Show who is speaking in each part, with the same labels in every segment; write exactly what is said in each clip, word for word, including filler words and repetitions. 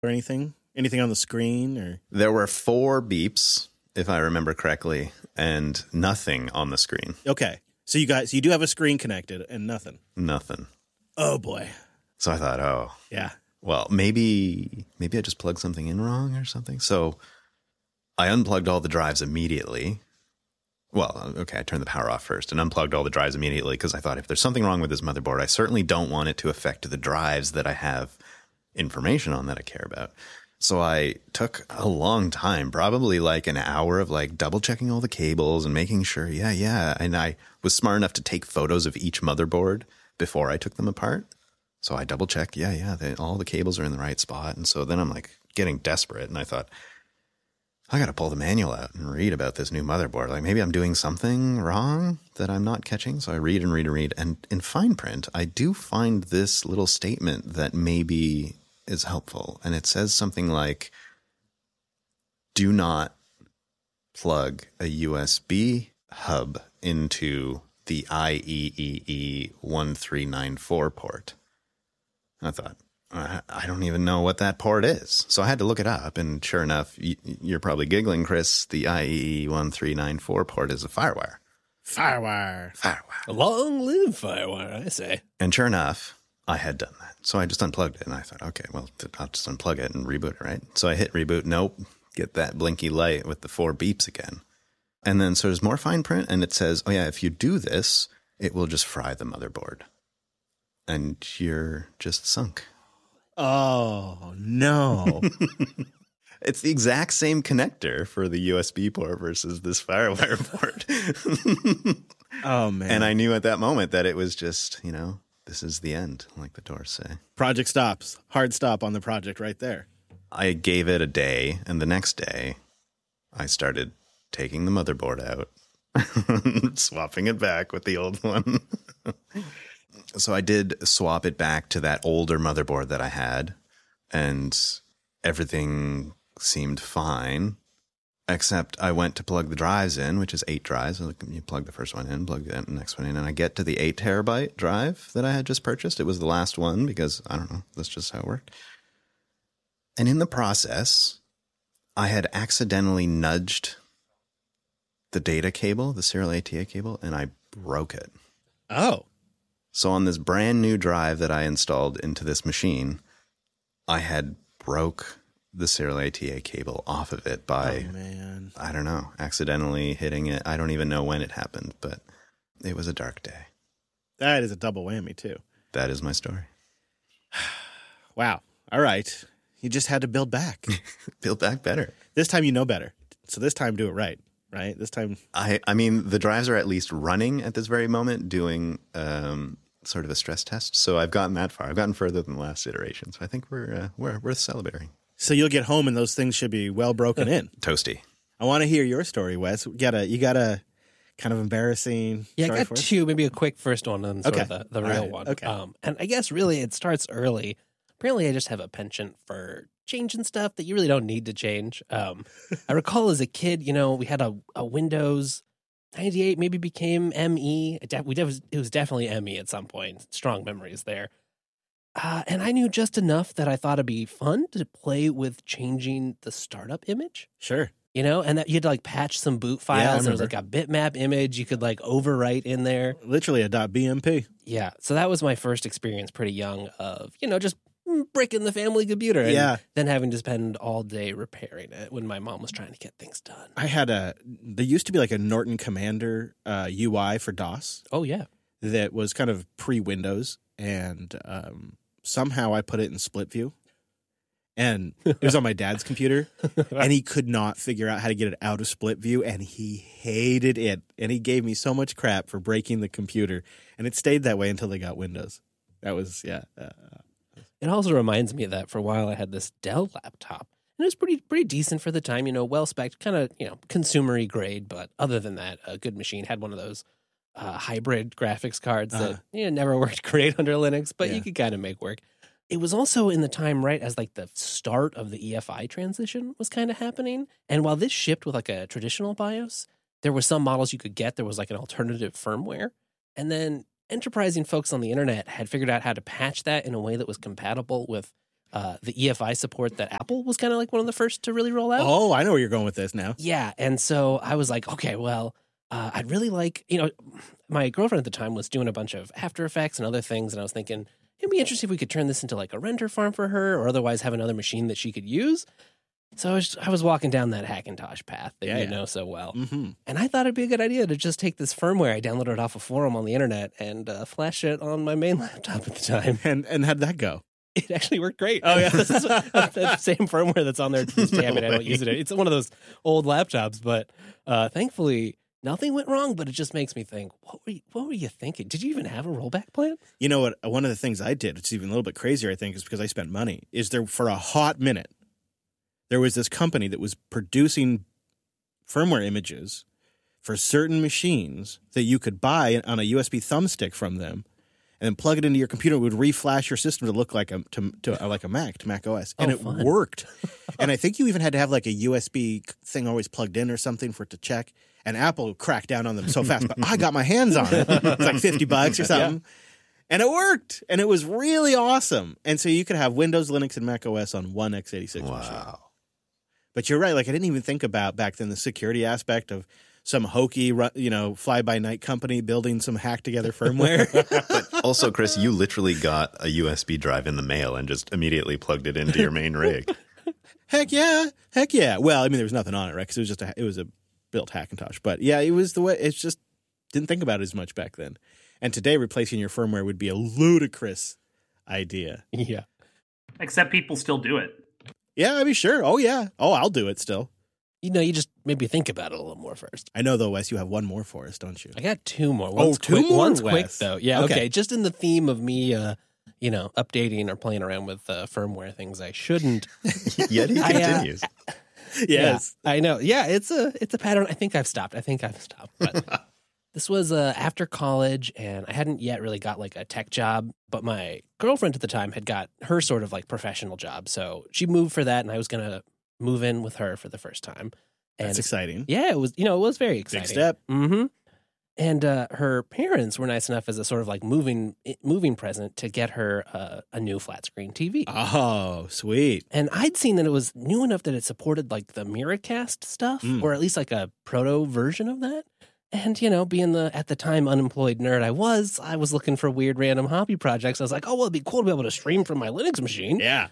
Speaker 1: or anything? Anything on the screen? Or
Speaker 2: There were four beeps, if I remember correctly, and nothing on the screen.
Speaker 1: Okay. So you guys, you do have a screen connected and nothing.
Speaker 2: Nothing.
Speaker 1: Oh, boy.
Speaker 2: So I thought, oh.
Speaker 1: Yeah.
Speaker 2: Well, maybe maybe I just plugged something in wrong or something. So I unplugged all the drives immediately. Well, okay, I turned the power off first and unplugged all the drives immediately because I thought if there's something wrong with this motherboard, I certainly don't want it to affect the drives that I have information on that I care about. So I took a long time, probably like an hour of like double checking all the cables and making sure, yeah, yeah. And I was smart enough to take photos of each motherboard before I took them apart. So I double checked, yeah, yeah, they, all the cables are in the right spot. And so then I'm like getting desperate. And I thought, I got to pull the manual out and read about this new motherboard. Like maybe I'm doing something wrong that I'm not catching. So I read and read and read. And in fine print, I do find this little statement that maybe is helpful. And it says something like, do not plug a U S B hub into the I E E E one three nine four port. I thought, I don't even know what that port is. So I had to look it up. And sure enough, you're probably giggling, Chris, the I E E one three nine four port is a FireWire.
Speaker 1: Firewire.
Speaker 2: FireWire.
Speaker 3: Long live Firewire, I say.
Speaker 2: And sure enough, I had done that. So I just unplugged it. And I thought, okay, well, I'll just unplug it and reboot it, right? So I hit reboot. Nope. Get that blinky light with the four beeps again. And then so there's more fine print. And it says, oh, yeah, if you do this, it will just fry the motherboard. And you're just sunk.
Speaker 1: Oh, no.
Speaker 2: It's the exact same connector for the U S B port versus this FireWire port.
Speaker 1: Oh, man.
Speaker 2: And I knew at that moment that it was just, you know, this is the end, like the doors say.
Speaker 1: Project stops. Hard stop on the project right there.
Speaker 2: I gave it a day, and the next day, I started taking the motherboard out, swapping it back with the old one. So I did swap it back to that older motherboard that I had, and everything seemed fine, except I went to plug the drives in, which is eight drives. You plug the first one in, plug the next one in, and I get to the eight terabyte drive that I had just purchased. It was the last one because, I don't know, that's just how it worked. And in the process, I had accidentally nudged the data cable, the serial A T A cable, and I broke it.
Speaker 1: Oh.
Speaker 2: So on this brand new drive that I installed into this machine, I had broke the serial A T A cable off of it by,
Speaker 1: oh, man.
Speaker 2: I don't know, accidentally hitting it. I don't even know when it happened, but it was a dark day.
Speaker 1: That is a double whammy, too.
Speaker 2: That is my story.
Speaker 1: Wow. All right. You just had to build back.
Speaker 2: Build back better.
Speaker 1: This time you know better. So this time do it right, right? This time.
Speaker 2: I, I mean, the drives are at least running at this very moment, doing um, sort of a stress test. So I've gotten that far. I've gotten further than the last iteration. So I think we're uh, we're worth celebrating.
Speaker 1: So you'll get home and those things should be well broken in.
Speaker 2: Toasty.
Speaker 1: I want to hear your story, Wes. You got a, you got a kind of embarrassing
Speaker 3: Yeah,
Speaker 1: story
Speaker 3: I got
Speaker 1: for us?
Speaker 3: two, maybe a quick first one and sort
Speaker 1: Okay.
Speaker 3: of the, the
Speaker 1: All
Speaker 3: real
Speaker 1: right.
Speaker 3: one.
Speaker 1: Okay.
Speaker 3: Um, and I guess really it starts early. Apparently I just have a penchant for changing stuff that you really don't need to change. Um, I recall as a kid, you know, we had a, a Windows ninety-eight, maybe became M E. It, de- we de- it was definitely M E at some point. Strong memories there. Uh, and I knew just enough that I thought it'd be fun to play with changing the startup image.
Speaker 1: Sure.
Speaker 3: You know, and that you had to like patch some boot
Speaker 1: Yeah, I
Speaker 3: files. There was like
Speaker 1: remember.
Speaker 3: a bitmap image you could like overwrite in there.
Speaker 1: Literally a .bmp.
Speaker 3: Yeah. So that was my first experience pretty young of, you know, just bricking the family computer and
Speaker 1: Yeah.
Speaker 3: then having to spend all day repairing it when my mom was trying to get things done.
Speaker 1: I had a, there used to be like a Norton Commander uh, U I for DOS
Speaker 3: Oh, yeah.
Speaker 1: that was kind of pre-Windows. And um, somehow I put it in split view. And it was on my dad's computer. And he could not figure out how to get it out of split view. And he hated it. And he gave me so much crap for breaking the computer. And it stayed that way until they got Windows. That was, yeah. Uh,
Speaker 3: It also reminds me of that for a while I had this Dell laptop. And it was pretty pretty decent for the time, you know, well-spec'd, kind of, you know, consumer-y grade. But other than that, a good machine. Had one of those uh, hybrid graphics cards
Speaker 1: Uh-huh.
Speaker 3: that you know, never worked great under Linux, but
Speaker 1: Yeah.
Speaker 3: you could kind of make work. It was also in the time, right, as like the start of the E F I transition was kind of happening. And while this shipped with like a traditional BIOS, there were some models you could get. There was like an alternative firmware. And then enterprising folks on the internet had figured out how to patch that in a way that was compatible with uh, the E F I support that Apple was kind of like one of the first to really roll out.
Speaker 1: Oh, I know where you're going with this now.
Speaker 3: Yeah, and so I was like, okay, well, uh, I'd really like, you know, my girlfriend at the time was doing a bunch of After Effects and other things, and I was thinking it'd be interesting if we could turn this into like a render farm for her, or otherwise have another machine that she could use. So I was, I was walking down that Hackintosh path that
Speaker 1: Yeah,
Speaker 3: you
Speaker 1: yeah.
Speaker 3: know so well.
Speaker 1: Mm-hmm.
Speaker 3: And I thought it'd be a good idea to just take this firmware I downloaded off a forum on the internet and uh, flash it on my main laptop at the time.
Speaker 1: And and how'd that go?
Speaker 3: It actually worked great.
Speaker 1: Oh, yeah.
Speaker 3: This is the same firmware that's on there to this day. I mean, I don't use it. It's one of those old laptops, but uh, thankfully nothing went wrong. But it just makes me think, what were you, what were you thinking? Did you even have a rollback plan?
Speaker 1: You know what? One of the things I did, which is even a little bit crazier, I think, is because I spent money, is there for a hot minute, there was this company that was producing firmware images for certain machines that you could buy on a U S B thumbstick from them, and then plug it into your computer. It would reflash your system to look like a to, to like a Mac, to Mac O S, and
Speaker 3: Oh,
Speaker 1: it
Speaker 3: fun.
Speaker 1: worked. And I think you even had to have like a U S B thing always plugged in or something for it to check. And Apple cracked down on them so fast, but I got my hands on it. It's like fifty bucks or something. And it worked. And it was really awesome. And so you could have Windows, Linux, and Mac O S on one x eighty-six machine.
Speaker 2: Wow.
Speaker 1: But you're right. Like, I didn't even think about back then the security aspect of some hokey, ru- you know, fly-by-night company building some hack-together firmware.
Speaker 2: But also, Chris, you literally got a U S B drive in the mail and just immediately plugged it into your main rig.
Speaker 1: Heck yeah. Heck yeah. Well, I mean, there was nothing on it, right? Because it was just a, it was a built Hackintosh. But yeah, it was the way, it's just, didn't think about it as much back then. And today, replacing your firmware would be a ludicrous idea.
Speaker 3: Yeah.
Speaker 4: Except people still do it.
Speaker 1: Yeah, I mean, sure. Oh, yeah. Oh, I'll do it still.
Speaker 3: You know, you just maybe think about it a little more first.
Speaker 1: I know, though, Wes, you have one more for us, don't you?
Speaker 3: I got two more.
Speaker 1: Oh,
Speaker 3: One's
Speaker 1: two
Speaker 3: quick,
Speaker 1: more,
Speaker 3: One's
Speaker 1: Wes.
Speaker 3: quick, though. Yeah,
Speaker 1: Okay.
Speaker 3: okay. Just in the theme of me, uh, you know, updating or playing around with uh, firmware things I shouldn't.
Speaker 2: Yet he
Speaker 3: I, uh,
Speaker 2: continues.
Speaker 1: Yes.
Speaker 3: Yeah, I know. Yeah, it's a it's a pattern. I think I've stopped. I think I've stopped. But this was uh, after college, and I hadn't yet really got like a tech job. But my girlfriend at the time had got her sort of like professional job, so she moved for that, and I was gonna move in with her for the first time. And
Speaker 1: That's exciting.
Speaker 3: yeah, it was. You know, it was very exciting.
Speaker 1: Big step.
Speaker 3: Mm-hmm. And uh, her parents were nice enough as a sort of like moving moving present to get her uh, a new flat screen T V.
Speaker 1: Oh, sweet.
Speaker 3: And I'd seen that it was new enough that it supported like the Miracast stuff,
Speaker 1: Mm.
Speaker 3: or at least like a proto version of that. And, you know, being the at the time unemployed nerd I was, I was looking for weird random hobby projects. I was like, oh, well, it'd be cool to be able to stream from my Linux machine.
Speaker 1: Yeah.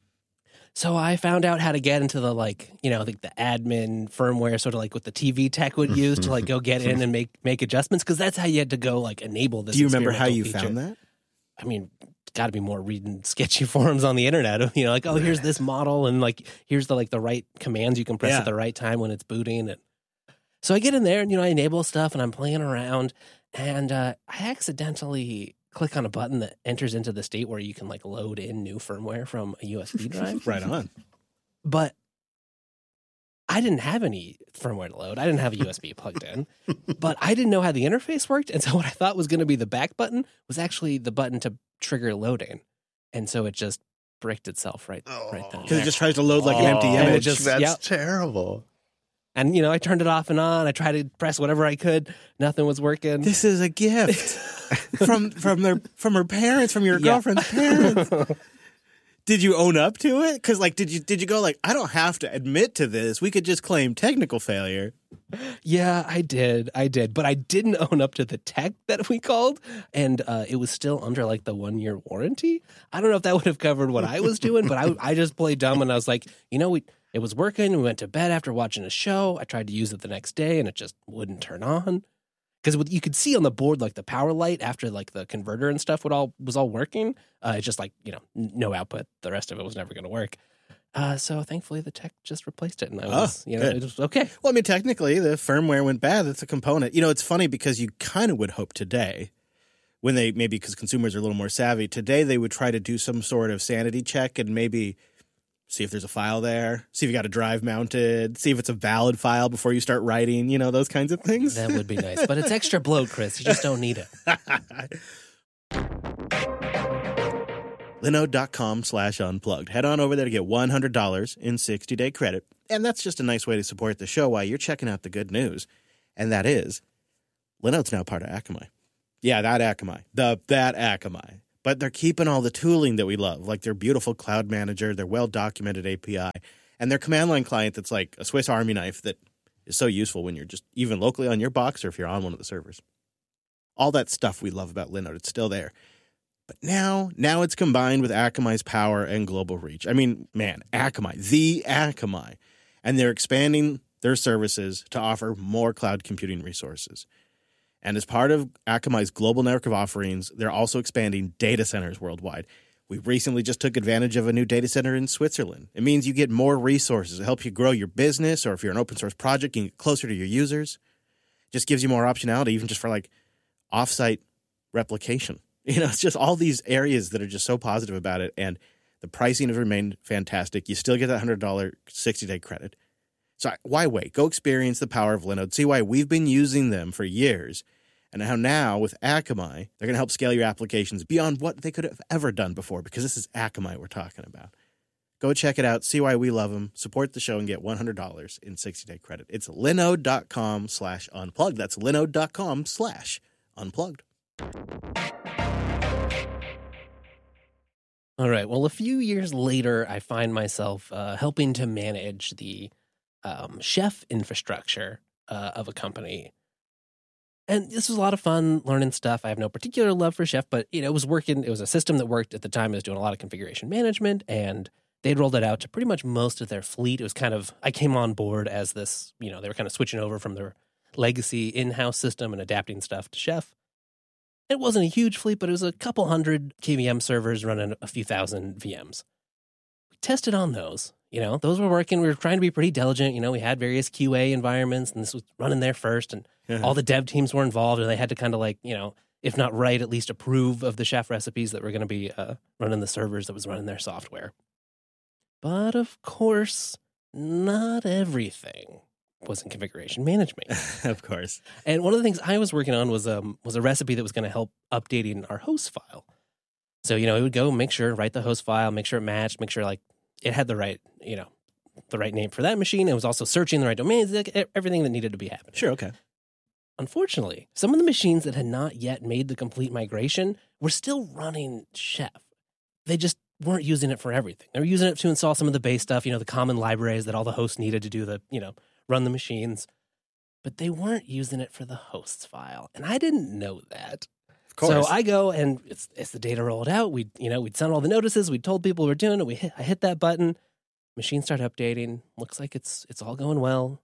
Speaker 3: So I found out how to get into the like, you know, like the admin firmware, sort of like what the T V tech would use to like go get in and make make adjustments, because that's how you had to go like enable this.
Speaker 1: Do you remember how
Speaker 3: experimental
Speaker 1: you
Speaker 3: feature.
Speaker 1: found that?
Speaker 3: I mean, got to be more reading sketchy forums on the internet. You know, like, oh, here's this model, and like here's the like the right commands you can press
Speaker 1: Yeah.
Speaker 3: at the right time when it's booting. And so I get in there, and you know, I enable stuff, and I'm playing around, and uh, I accidentally click on a button that enters into the state where you can like load in new firmware from a U S B drive.
Speaker 1: Right on.
Speaker 3: But I didn't have any firmware to load. I didn't have a U S B plugged in, but I didn't know how the interface worked. And so what I thought was going to be the back button was actually the button to trigger loading. And so it just bricked itself right, right then. and
Speaker 1: Because it
Speaker 3: there.
Speaker 1: just tries to load like an empty
Speaker 3: and it
Speaker 1: image.
Speaker 3: just-
Speaker 2: That's
Speaker 3: yep.
Speaker 2: terrible.
Speaker 3: And, you know, I turned it off and on. I tried to press whatever I could. Nothing was working.
Speaker 1: This is a gift from from their from her parents, from your
Speaker 3: Yeah.
Speaker 1: girlfriend's parents. Did you own up to it? Because like, did you did you go like, I don't have to admit to this. We could just claim technical failure.
Speaker 3: Yeah, I did. I did. But I didn't own up to the tech that we called. And uh, it was still under like the one year warranty. I don't know if that would have covered what I was doing, but I, I just played dumb and I was like, you know, we, it was working. We went to bed after watching a show. I tried to use it the next day and it just wouldn't turn on. Because you could see on the board like the power light after like the converter and stuff would all was all working. Uh, it's just like, you know, n- no output. The rest of it was never going to work. Uh, so thankfully the tech just replaced it, and I was,
Speaker 1: Oh,
Speaker 3: you know,
Speaker 1: good.
Speaker 3: it was okay.
Speaker 1: Well, I mean, technically, the firmware went bad. That's a component. You know, it's funny because you kind of would hope today, when they maybe because consumers are a little more savvy, today they would try to do some sort of sanity check and maybe see if there's a file there, see if you got a drive mounted, see if it's a valid file before you start writing, you know, those kinds of things.
Speaker 3: That would be nice, but it's extra bloat, Chris. You just don't need it.
Speaker 1: Linode.com slash unplugged. Head on over there to get one hundred dollars in sixty-day credit. And that's just a nice way to support the show while you're checking out the good news. And that is, Linode's now part of Akamai. Yeah, that Akamai. The, that Akamai. but they're keeping all the tooling that we love, like their beautiful cloud manager, their well-documented A P I, and their command line client that's like a Swiss Army knife that is so useful when you're just even locally on your box or if you're on one of the servers. All that stuff we love about Linode, it's still there. But now, now it's combined with Akamai's power and global reach. I mean, man, Akamai, the Akamai. And they're expanding their services to offer more cloud computing resources. And as part of Akamai's global network of offerings, they're also expanding data centers worldwide. We recently just took advantage of a new data center in Switzerland. It means you get more resources to help you grow your business, or if you're an open source project, you can get closer to your users. It just gives you more optionality, even just for like offsite replication. You know, it's just all these areas that are just so positive about it. And the pricing has remained fantastic. You still get that one hundred dollars sixty-day credit. So why wait? Go experience the power of Linode. See why we've been using them for years, and how now with Akamai, they're going to help scale your applications beyond what they could have ever done before, because this is Akamai we're talking about. Go check it out. See why we love them. Support the show and get one hundred dollars in sixty-day credit. It's linode.com slash unplugged. That's linode.com slash unplugged.
Speaker 3: All right. Well, a few years later, I find myself uh, helping to manage the um, Chef infrastructure uh, of a company. And this was a lot of fun learning stuff. I have no particular love for Chef, but you know, it was working. It was a system that worked at the time. It was doing a lot of configuration management, and they'd rolled it out to pretty much most of their fleet. It was kind of, I came on board as this, you know, they were kind of switching over from their legacy in-house system and adapting stuff to Chef. It wasn't a huge fleet, but it was a couple hundred K V M servers running a few thousand V Ms. We tested on those. You know, those were working. We were trying to be pretty diligent. You know, we had various Q A environments, and this was running there first, and yeah. all the dev teams were involved, and they had to kind of like, you know, if not write, at least approve of the Chef recipes that were going to be uh, running the servers that was running their software. But of course, not everything was in configuration management.
Speaker 1: Of course.
Speaker 3: And one of the things I was working on was um was a recipe that was going to help updating our host file. So, you know, it would go make sure, write the host file, make sure it matched, make sure like it had the right, you know, the right name for that machine. It was also searching the right domains, like everything that needed to be happening.
Speaker 1: Sure, okay.
Speaker 3: Unfortunately, some of the machines that had not yet made the complete migration were still running Chef. They just weren't using it for everything. They were using it to install some of the base stuff, you know, the common libraries that all the hosts needed to do the, you know, run the machines, but they weren't using it for the hosts file. And I didn't know that.
Speaker 1: Of course.
Speaker 3: So I go and it's, it's the data rolled out. We, you know, we'd sent all the notices. We told people we were doing it. We hit, I hit that button. Machine start updating. Looks like it's, it's all going well.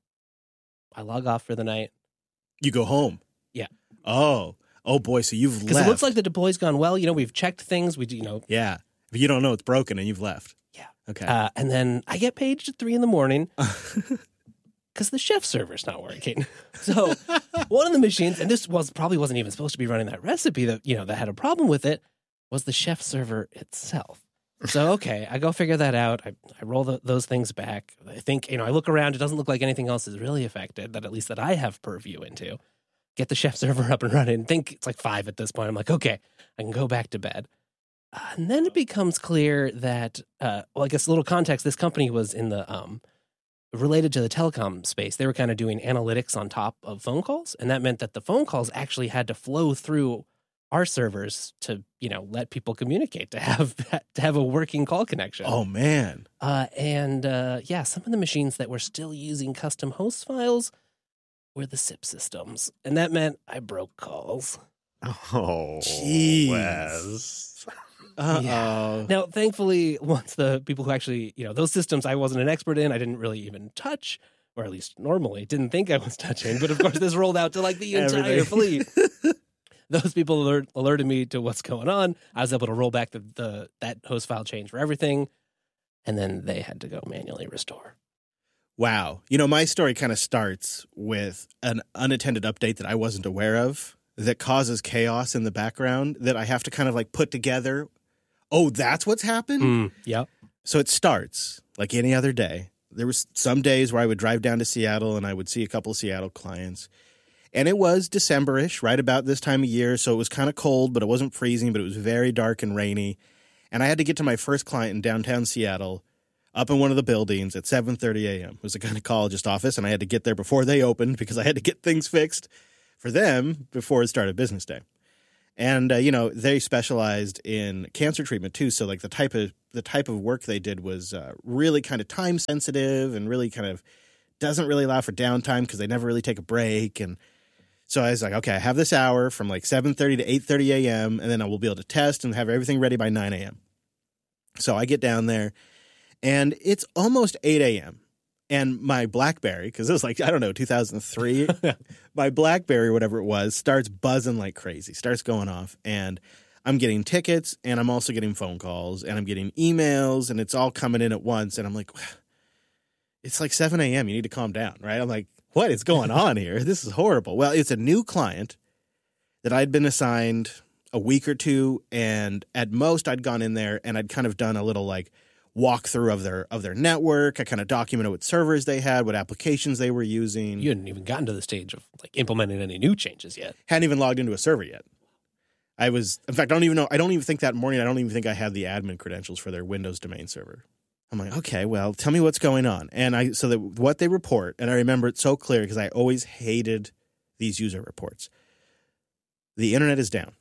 Speaker 3: I log off for the night.
Speaker 1: You go home.
Speaker 3: Yeah.
Speaker 1: Oh, oh boy. So you've left.
Speaker 3: Because it looks like the deploy's gone well. You know, we've checked things. We, you know.
Speaker 1: Yeah. But you don't know it's broken and you've left.
Speaker 3: Yeah.
Speaker 1: Okay.
Speaker 3: Uh, and then I get paged at three in the morning. Because the Chef server's not working. So one of the machines, and this was probably wasn't even supposed to be running that recipe that, you know, that had a problem with it, was the Chef server itself. So, okay, I go figure that out. I, I roll the, those things back. I think, you know, I look around. It doesn't look like anything else is really affected, that at least that I have purview into. Get the Chef server up and running. Think it's like five at this point. I'm like, okay, I can go back to bed. Uh, and then it becomes clear that, uh, well, I guess a little context, this company was in the... um. related to the telecom space. They were kind of doing analytics on top of phone calls. And that meant that the phone calls actually had to flow through our servers to, you know, let people communicate, to have to have a working call connection.
Speaker 1: Oh, man.
Speaker 3: Uh, and uh, yeah, some of the machines that were still using custom host files were the S I P systems. And that meant I broke calls.
Speaker 2: Oh,
Speaker 1: jeez.
Speaker 2: Wes.
Speaker 1: Uh-oh.
Speaker 3: Yeah. Now, thankfully, once the people who actually, you know, those systems I wasn't an expert in, I didn't really even touch, or at least normally didn't think I was touching. But of course, this rolled out to like the entire fleet. Those people alert, alerted me to what's going on. I was able to roll back the, the that host file change for everything. And then they had to go manually restore.
Speaker 1: Wow. You know, my story kind of starts with an unattended update that I wasn't aware of that causes chaos in the background that I have to kind of like put together. Oh, that's what's happened?
Speaker 3: Mm, yep.
Speaker 1: So it starts like any other day. There was some days where I would drive down to Seattle and I would see a couple of Seattle clients. And it was December-ish, right about this time of year. So it was kind of cold, but it wasn't freezing, but it was very dark and rainy. And I had to get to my first client in downtown Seattle up in one of the buildings at seven thirty a.m. It was a gynecologist office, and I had to get there before they opened because I had to get things fixed for them before it started business day. And uh, you know, they specialized in cancer treatment too. So like the type of the type of work they did was uh, really kind of time sensitive and really kind of doesn't really allow for downtime because they never really take a break. And so I was like, okay, I have this hour from like seven thirty to eight thirty a.m. and then I will be able to test and have everything ready by nine a.m. So I get down there and it's almost eight a.m. And my BlackBerry, because it was like, I don't know, two thousand three, my BlackBerry, whatever it was, starts buzzing like crazy, starts going off. And I'm getting tickets and I'm also getting phone calls and I'm getting emails and it's all coming in at once. And I'm like, it's like seven a.m. You need to calm down, right? I'm like, what is going on here? This is horrible. Well, it's a new client that I'd been assigned a week or two. And at most I'd gone in there and I'd kind of done a little like, walkthrough of their of their network. I kind of documented what servers they had, what applications they were using.
Speaker 3: You hadn't even gotten to the stage of like implementing any new changes yet.
Speaker 1: Hadn't even logged into a server yet. I was, in fact, I don't even know. I don't even think that morning. I don't even think I had the admin credentials for their Windows domain server. I'm like, okay, well, tell me what's going on. And I so that what they report, and I remember it so clear because I always hated these user reports. The internet is down.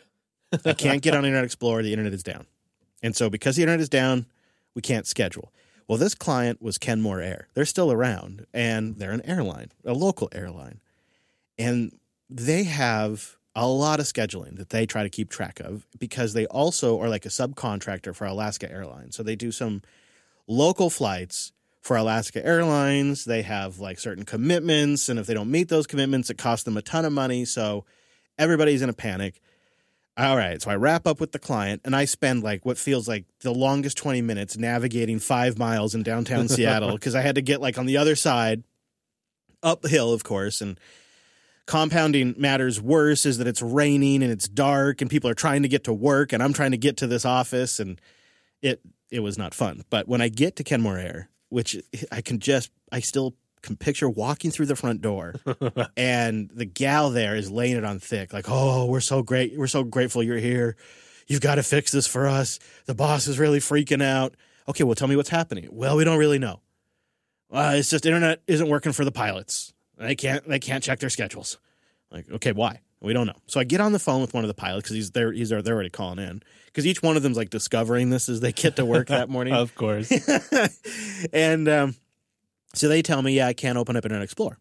Speaker 1: I can't get on Internet Explorer. The internet is down, and so because the internet is down, we can't schedule. Well, this client was Kenmore Air. They're still around, and they're an airline, a local airline. And they have a lot of scheduling that they try to keep track of because they also are like a subcontractor for Alaska Airlines. So they do some local flights for Alaska Airlines. They have like certain commitments, and if they don't meet those commitments, it costs them a ton of money. So everybody's in a panic. All right, so I wrap up with the client, and I spend like what feels like the longest twenty minutes navigating five miles in downtown Seattle because I had to get like on the other side, uphill, of course. And compounding matters worse is that it's raining and it's dark, and people are trying to get to work, and I'm trying to get to this office, and it it was not fun. But when I get to Kenmore Air, which I can just, I still can picture walking through the front door and the gal there is laying it on thick. Like, oh, we're so great. We're so grateful you're here. You've got to fix this for us. The boss is really freaking out. Okay, well, tell me what's happening. Well, we don't really know. Uh, it's just internet isn't working for the pilots. They can't, they can't check their schedules. Like, okay, why? We don't know. So I get on the phone with one of the pilots because he's there. He's they're already calling in because each one of them's like discovering this as they get to work that morning.
Speaker 3: Of course.
Speaker 1: And, um, so they tell me, yeah, I can't open up Internet Explorer.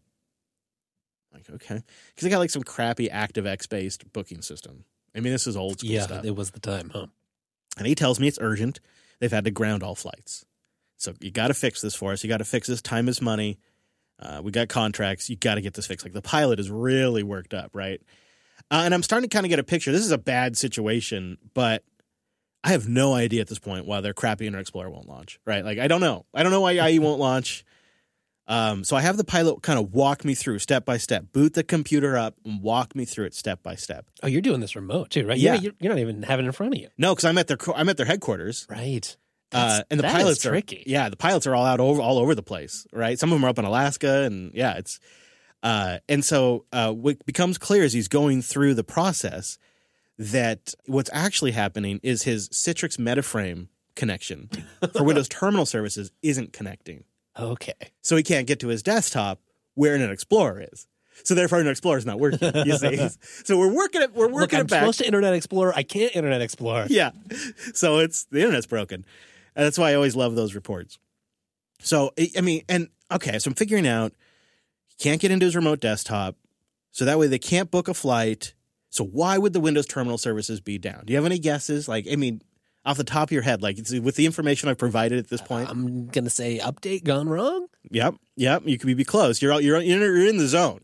Speaker 1: I'm like, okay. Because they got like some crappy ActiveX-based booking system. I mean, this is old school
Speaker 3: yeah,
Speaker 1: stuff.
Speaker 3: it was the time, huh?
Speaker 1: And he tells me it's urgent. They've had to ground all flights. So you got to fix this for us. You got to fix this. Time is money. Uh, we got contracts. You got to get this fixed. Like the pilot is really worked up, right? Uh, and I'm starting to kind of get a picture. This is a bad situation, but I have no idea at this point why their crappy Internet Explorer won't launch, right? Like, I don't know. I don't know why I E won't launch. Um, so I have the pilot kind of walk me through step by step, boot the computer up and walk me through it step by step.
Speaker 3: Oh, you're doing this remote too, right?
Speaker 1: Yeah.
Speaker 3: You're, you're not even having it in front of you.
Speaker 1: No, because I'm at their I'm at their headquarters,
Speaker 3: right?
Speaker 1: Uh, and the
Speaker 3: that
Speaker 1: pilots
Speaker 3: is
Speaker 1: are
Speaker 3: tricky.
Speaker 1: Yeah, the pilots are all out over all over the place, right? Some of them are up in Alaska, and yeah, it's uh, and so uh, what becomes clear as he's going through the process that what's actually happening is his Citrix Metaframe connection for Windows Terminal Services isn't connecting.
Speaker 3: Okay.
Speaker 1: So he can't get to his desktop where Internet Explorer is. So therefore, Internet Explorer is not working. You see, so we're working it. We're working
Speaker 3: Look, I'm
Speaker 1: it back.
Speaker 3: supposed to Internet Explorer. I can't Internet Explorer.
Speaker 1: Yeah. So it's the internet's broken, and that's why I always love those reports. So I mean, and okay, so I'm figuring out he can't get into his remote desktop, so that way they can't book a flight. So why would the Windows Terminal Services be down? Do you have any guesses? Like, I mean, off the top of your head, like with the information I've provided at this point,
Speaker 3: I'm gonna say update gone wrong.
Speaker 1: Yep, yep. You could be close. You're you're you're in the zone.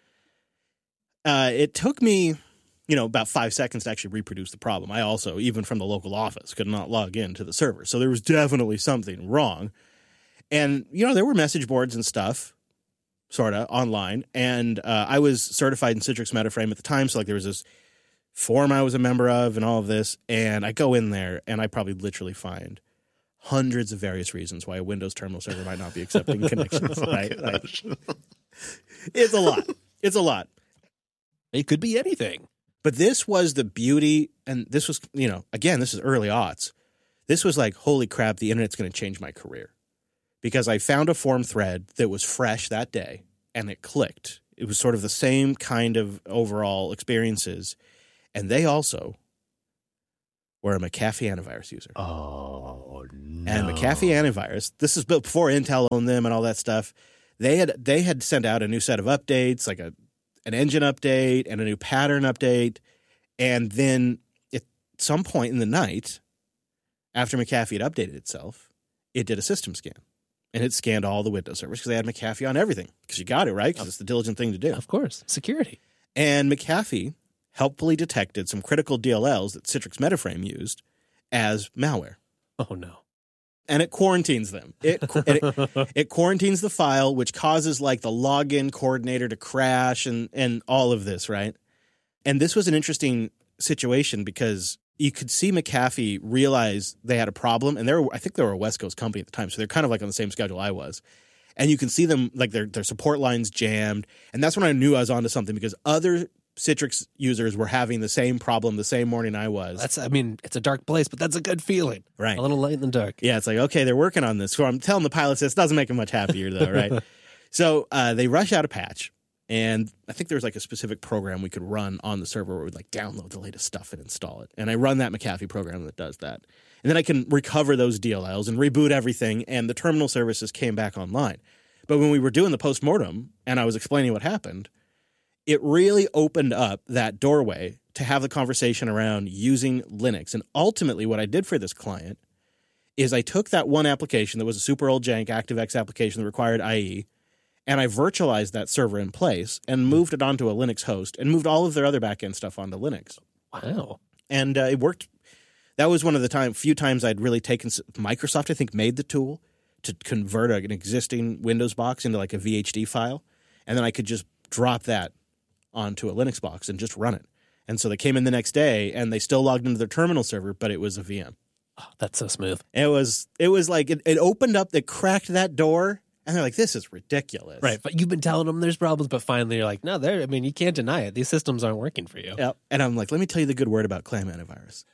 Speaker 1: Uh, it took me, you know, about five seconds to actually reproduce the problem. I also, even from the local office, could not log in to the server, so there was definitely something wrong. And you know, there were message boards and stuff, sort of online, and uh, I was certified in Citrix Metaframe at the time, so like there was this forum I was a member of and all of this, and I go in there and I probably literally find hundreds of various reasons why a Windows terminal server might not be accepting connections.
Speaker 2: Oh,
Speaker 1: right? Like, it's a lot. It's a lot.
Speaker 3: It could be anything.
Speaker 1: But this was the beauty, and this was, you know, again, this is early aughts. This was like, holy crap, the internet's going to change my career. Because I found a forum thread that was fresh that day, and it clicked. It was sort of the same kind of overall experiences. And they also were a McAfee antivirus user.
Speaker 2: Oh, no.
Speaker 1: And McAfee antivirus, this is before Intel owned them and all that stuff. They had they had sent out a new set of updates, like a an engine update and a new pattern update. And then at some point in the night, after McAfee had updated itself, it did a system scan. And it scanned all the Windows servers because they had McAfee on everything. Because you got it, right? Because it's the diligent thing to do.
Speaker 3: Of course. Security.
Speaker 1: And McAfee helpfully detected some critical D L Ls that Citrix Metaframe used as malware.
Speaker 3: Oh, no.
Speaker 1: And it quarantines them. It, it it quarantines the file, which causes like the login coordinator to crash and, and all of this, right? And this was an interesting situation because you could see McAfee realize they had a problem, and they were, I think they were a West Coast company at the time, so they're kind of like on the same schedule I was. And you can see them, like their their support lines jammed, and that's when I knew I was onto something because other Citrix users were having the same problem the same morning I was.
Speaker 3: That's, I mean, it's a dark place, but that's a good feeling.
Speaker 1: Right.
Speaker 3: A little light in the dark.
Speaker 1: Yeah, it's like, okay, they're working on this. So I'm telling the pilots this doesn't make them much happier, though, right? So uh, they rush out a patch. And I think there was like a specific program we could run on the server where we'd like download the latest stuff and install it. And I run that McAfee program that does that. And then I can recover those D L Ls and reboot everything. And the terminal services came back online. But when we were doing the postmortem and I was explaining what happened, it really opened up that doorway to have the conversation around using Linux. And ultimately what I did for this client is I took that one application that was a super old jank ActiveX application that required I E, and I virtualized that server in place and moved it onto a Linux host and moved all of their other backend stuff onto Linux.
Speaker 3: Wow.
Speaker 1: And uh, it worked. That was one of the time, few times I'd really taken – Microsoft, I think, made the tool to convert an existing Windows box into like a V H D file. And then I could just drop that onto a Linux box and just run it. And so they came in the next day and they still logged into their terminal server, but it was a V M.
Speaker 3: Oh, that's so smooth.
Speaker 1: It was, it was like it, it opened up, it cracked that door. And they're like, this is ridiculous.
Speaker 3: Right. But you've been telling them there's problems, but finally you're like, no, there. I mean, you can't deny it. These systems aren't working for you.
Speaker 1: Yeah. And I'm like, let me tell you the good word about Clam Antivirus.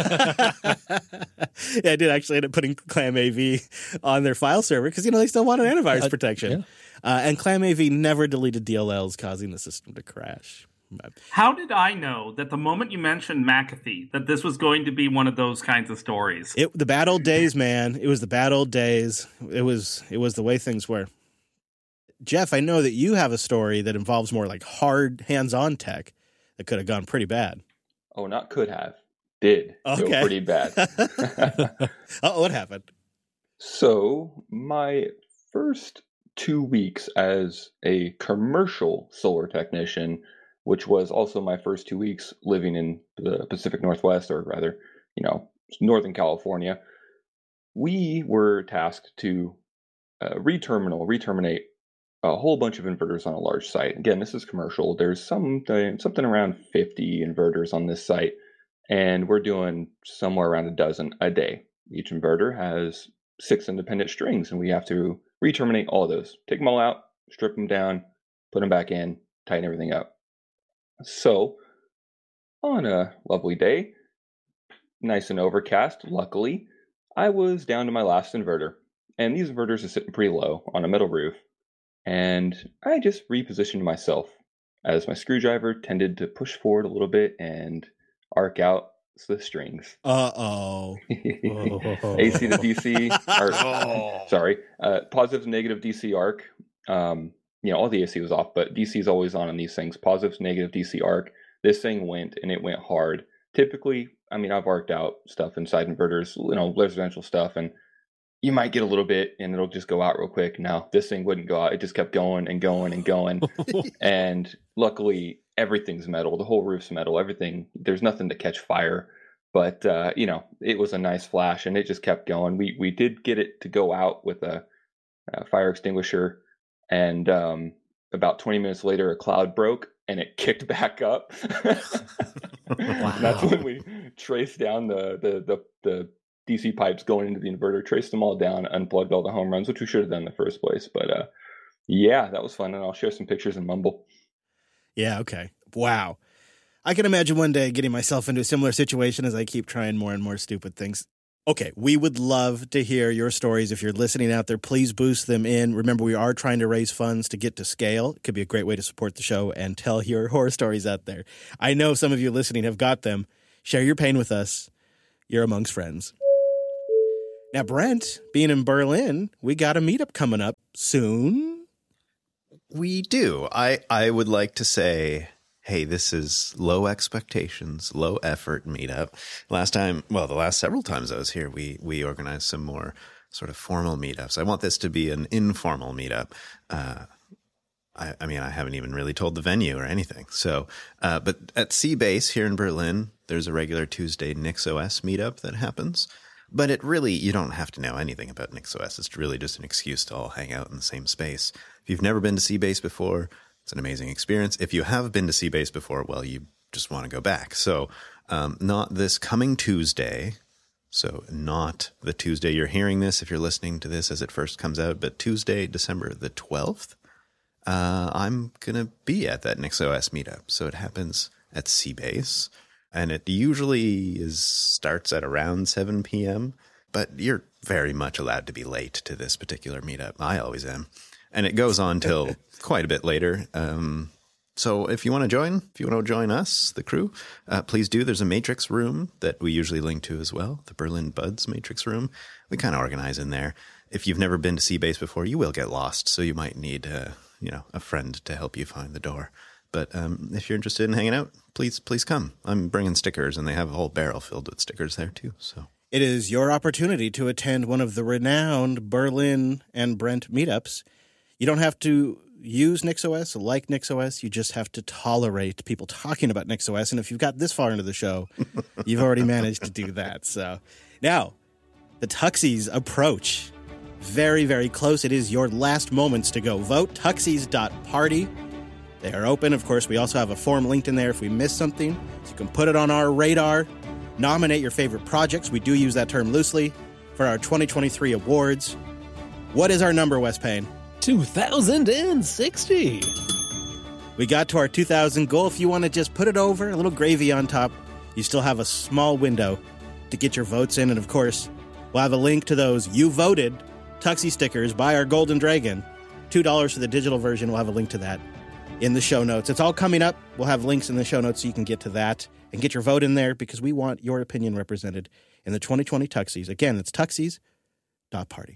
Speaker 1: Yeah, I did actually end up putting Clam A V on their file server because, you know, they still want an antivirus
Speaker 3: Uh,
Speaker 1: protection.
Speaker 3: yeah.
Speaker 1: Uh, and Clam A V never deleted D L Ls, causing the system to crash. But
Speaker 4: How did I know that the moment you mentioned McAfee, that this was going to be one of those kinds of stories?
Speaker 1: it, the bad old days, man. It was the bad old days. It was, it was the way things were. Jeff, I know that you have a story that involves more like hard hands-on tech that could have gone pretty bad.
Speaker 5: Oh, not could have. Did
Speaker 1: Okay.
Speaker 5: go pretty bad.
Speaker 1: Oh, what happened?
Speaker 5: So, my first two weeks as a commercial solar technician, which was also my first two weeks living in the Pacific Northwest, or rather, you know, Northern California, we were tasked to uh, re-terminal, re-terminate a whole bunch of inverters on a large site. Again, this is commercial. There's some something around fifty inverters on this site, and we're doing somewhere around a dozen a day. Each inverter has six independent strings, and we have to re-terminate all of those. Take them all out, strip them down, put them back in, tighten everything up. So, on a lovely day, nice and overcast, luckily, I was down to my last inverter. And these inverters are sitting pretty low on a metal roof. And I just repositioned myself as my screwdriver tended to push forward a little bit and arc out the strings.
Speaker 1: Uh-oh.
Speaker 5: A C to D C, or, sorry, uh, positive and negative D C arc. Um, you know, all the A C was off, but D C is always on on these things. Positive, negative D C arc. This thing went, and it went hard. Typically, I mean, I've arced out stuff inside inverters, you know, residential stuff, and you might get a little bit, and it'll just go out real quick. No, this thing wouldn't go out. It just kept going and going and going. And luckily, everything's metal. The whole roof's metal. Everything. There's nothing to catch fire. But uh, you know, it was a nice flash, and it just kept going. We we did get it to go out with a, a fire extinguisher, and um, about twenty minutes later, a cloud broke, and it kicked back up.
Speaker 3: Wow.
Speaker 5: That's when we traced down the the the the D C pipes going into the inverter, traced them all down, unplugged all the home runs, which we should have done in the first place. But uh, yeah, that was fun, and I'll share some pictures in Mumble.
Speaker 1: Yeah, okay. Wow. I can imagine one day getting myself into a similar situation as I keep trying more and more stupid things. Okay, we would love to hear your stories. If you're listening out there, please boost them in. Remember, we are trying to raise funds to get to scale. It could be a great way to support the show and tell your horror stories out there. I know some of you listening have got them. Share your pain with us. You're amongst friends. Now, Brent, being in Berlin, we got a meetup coming up soon.
Speaker 2: We do. I, I would like to say, hey, this is low expectations, low effort meetup. Last time, well, the last several times I was here, we we organized some more sort of formal meetups. I want this to be an informal meetup. Uh, I, I mean, I haven't even really told the venue or anything. So, uh, but at C-Base here in Berlin, there's a regular Tuesday NixOS meetup that happens. But it really, you don't have to know anything about NixOS. It's really just an excuse to all hang out in the same space. If you've never been to C-Base before, it's an amazing experience. If you have been to C-Base before, well, you just want to go back. So um, not this coming Tuesday, so not the Tuesday you're hearing this if you're listening to this as it first comes out, but Tuesday, December the twelfth, uh, I'm going to be at that NixOS meetup. So it happens at C-Base. And it usually is starts at around seven p.m., but you're very much allowed to be late to this particular meetup. I always am. And it goes on till quite a bit later. Um, so if you want to join, if you want to join us, the crew, uh, please do. There's a Matrix room that we usually link to as well, the Berlin Buds Matrix room. We kind of organize in there. If you've never been to C-Base before, you will get lost, so you might need uh, you know, a friend to help you find the door. But um, if you're interested in hanging out, please, please come. I'm bringing stickers, and they have a whole barrel filled with stickers there, too. So
Speaker 1: it is your opportunity to attend one of the renowned Berlin and Brent meetups. You don't have to use NixOS, like NixOS. You just have to tolerate people talking about NixOS. And if you've got this far into the show, you've already managed to do that. So now, the Tuxies approach. Very, very close. It is your last moments to go vote. Tuxies dot party. They are open. Of course, we also have a form linked in there if we miss something, so you can put it on our radar. Nominate your favorite projects. We do use that term loosely for our twenty twenty-three awards. What is our number, Wes Payne?
Speaker 3: two thousand sixty.
Speaker 1: We got to our two thousand goal. If you want to just put it over, a little gravy on top, you still have a small window to get your votes in. And of course, we'll have a link to those You Voted Tuxie stickers by our Golden Dragon. two dollars for the digital version. We'll have a link to that in the show notes. It's all coming up. We'll have links in the show notes so you can get to that and get your vote in there because we want your opinion represented in the twenty twenty Tuxies. Again, it's tuxies dot party.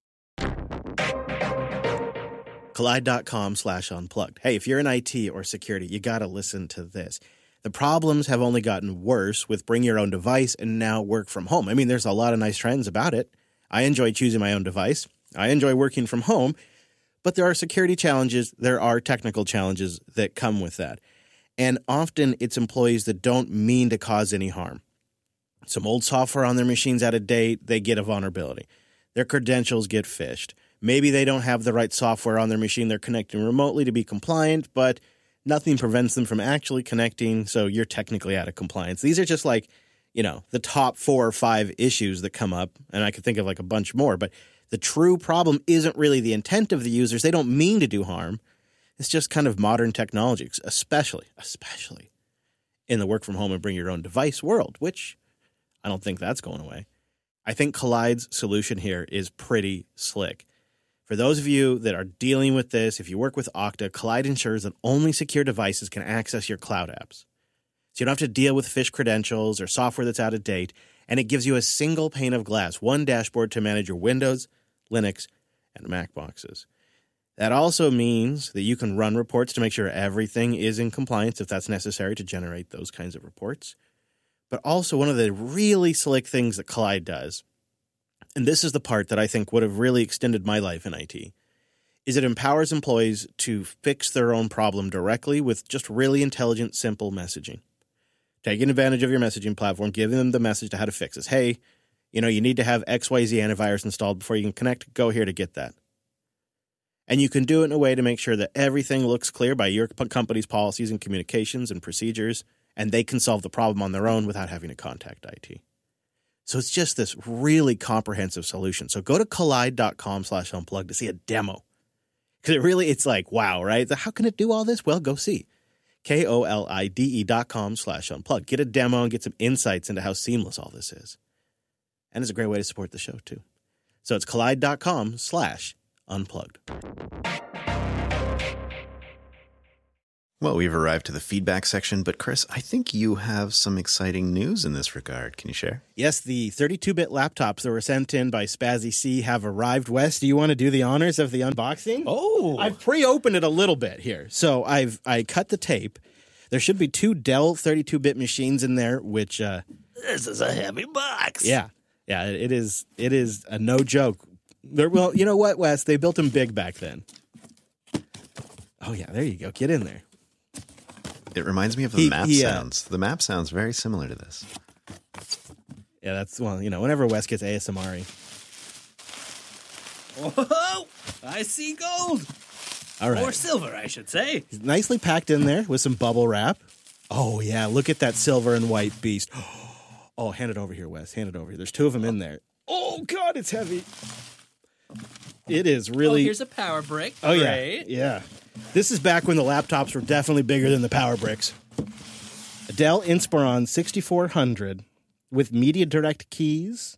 Speaker 1: Collide.com slash unplugged. Hey, if you're in I T or security, you got to listen to this. The problems have only gotten worse with bring your own device and now work from home. I mean, there's a lot of nice trends about it. I enjoy choosing my own device. I enjoy working from home. But there are security challenges, there are technical challenges that come with that. And often it's employees that don't mean to cause any harm. Some old software on their machine's out of date, they get a vulnerability. Their credentials get phished. Maybe they don't have the right software on their machine they're connecting remotely to be compliant, but nothing prevents them from actually connecting, so you're technically out of compliance. These are just like, you know, the top four or five issues that come up, and I could think of like a bunch more, but the true problem isn't really the intent of the users. They don't mean to do harm. It's just kind of modern technology, especially, especially in the work from home and bring your own device world, which I don't think that's going away. I think Collide's solution here is pretty slick. For those of you that are dealing with this, if you work with Okta, Collide ensures that only secure devices can access your cloud apps. So you don't have to deal with phish credentials or software that's out of date, and it gives you a single pane of glass, one dashboard to manage your Windows, Linux, and Mac boxes. That also means that you can run reports to make sure everything is in compliance if that's necessary to generate those kinds of reports. But also one of the really slick things that Collide does, and this is the part that I think would have really extended my life in I T, is it empowers employees to fix their own problem directly with just really intelligent, simple messaging. Taking advantage of your messaging platform, giving them the message to how to fix this. Hey, you know, you need to have X Y Z antivirus installed before you can connect. Go here to get that. And you can do it in a way to make sure that everything looks clear by your company's policies and communications and procedures, and they can solve the problem on their own without having to contact I T. So it's just this really comprehensive solution. So go to collide.com slash unplugged to see a demo. Because it really, it's like, wow, right? How can it do all this? Well, go see. K O L I D E dot com slash unplugged. Get a demo and get some insights into how seamless all this is. and it's a great way to support the show, too. So it's collide.com slash unplugged.
Speaker 2: Well, we've arrived to the feedback section, but Chris, I think you have some exciting news in this regard. Can you share?
Speaker 1: Yes, the thirty-two bit laptops that were sent in by Spazzy C have arrived. Wes, do you want to do the honors of the unboxing?
Speaker 3: Oh,
Speaker 1: I've pre-opened it a little bit here. So I've I cut the tape. There should be two Dell thirty-two bit machines in there, which uh,
Speaker 3: this is a heavy box.
Speaker 1: yeah, yeah, it is. It is a no joke. They're, well, you know what, Wes? They built them big back then. Oh yeah, there you go. Get in there.
Speaker 2: It reminds me of the
Speaker 1: He-
Speaker 2: map
Speaker 1: he, uh,
Speaker 2: sounds. The map sounds very similar to this.
Speaker 1: Yeah, that's well, you know, whenever Wes gets A S M R-y.
Speaker 3: Whoa! I see gold.
Speaker 1: All right.
Speaker 3: Or silver, I should say.
Speaker 1: Nicely packed in there with some bubble wrap. Oh, yeah. Look at that silver and white beast. Oh, hand it over here, Wes. Hand it over here. There's two of them in there. Oh, God, it's heavy. It is really.
Speaker 3: Oh, here's a power brick.
Speaker 1: Oh, yeah.
Speaker 3: Great.
Speaker 1: Yeah. This is back when the laptops were definitely bigger than the power bricks. A Dell Inspiron sixty-four hundred with Media Direct keys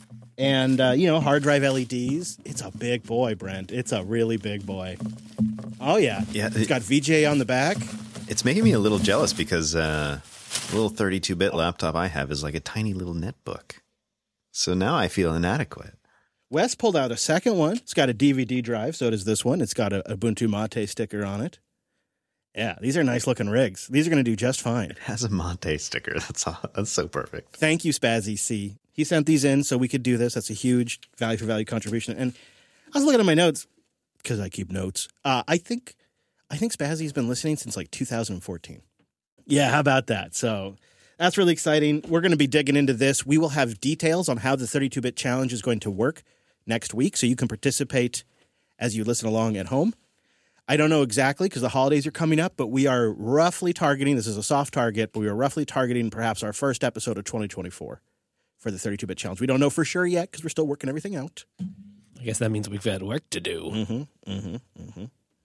Speaker 1: and, uh, you know, hard drive L E Ds. It's a big boy, Brent. It's a really big boy. Oh, yeah.
Speaker 2: Yeah,
Speaker 1: It's
Speaker 2: it-
Speaker 1: got V G A on the back.
Speaker 2: It's making me a little jealous because uh, the little thirty-two bit laptop I have is like a tiny little netbook. So now I feel inadequate.
Speaker 1: Wes pulled out a second one. It's got a D V D drive, so does this one. It's got a Ubuntu Mate sticker on it. Yeah, these are nice looking rigs. These are going to do just fine.
Speaker 2: It has a Monte sticker. That's all, that's so perfect.
Speaker 1: Thank you, Spazzy C. He sent these in so we could do this. That's a huge value for value contribution. And I was looking at my notes because I keep notes. Uh, I think I think Spazzy's been listening since like two thousand fourteen. Yeah, how about that? So that's really exciting. We're going to be digging into this. We will have details on how the thirty-two bit challenge is going to work next week, so you can participate as you listen along at home. I don't know exactly because the holidays are coming up, but we are roughly targeting, this is a soft target, but we are roughly targeting perhaps our first episode of twenty twenty-four for the thirty-two bit challenge. We don't know for sure yet because we're still working everything out.
Speaker 3: I guess that means we've had work to do.
Speaker 1: Mm-hmm, mm-hmm, mm-hmm.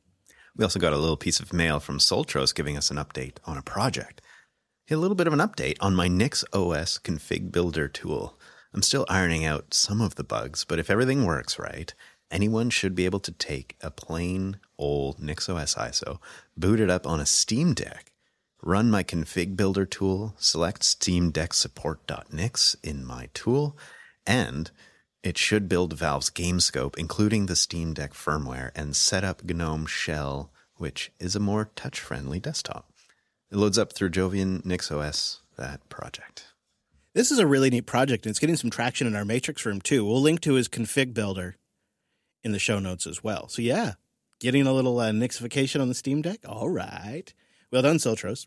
Speaker 2: We also got a little piece of mail from Soltros giving us an update on a project. A little bit of an update on my NixOS config builder tool. I'm still ironing out some of the bugs, but if everything works right, anyone should be able to take a plain old NixOS I S O, boot it up on a Steam Deck, run my config builder tool, select Steam Deck support.nix in my tool, and it should build Valve's GameScope, including the Steam Deck firmware, and set up GNOME Shell, which is a more touch-friendly desktop. It loads up through Jovian NixOS, that project.
Speaker 1: This is a really neat project, and it's getting some traction in our Matrix room, too. We'll link to his config builder in the show notes as well. So, yeah, getting a little uh, Nixification on the Steam Deck. All right. Well done, Soltros.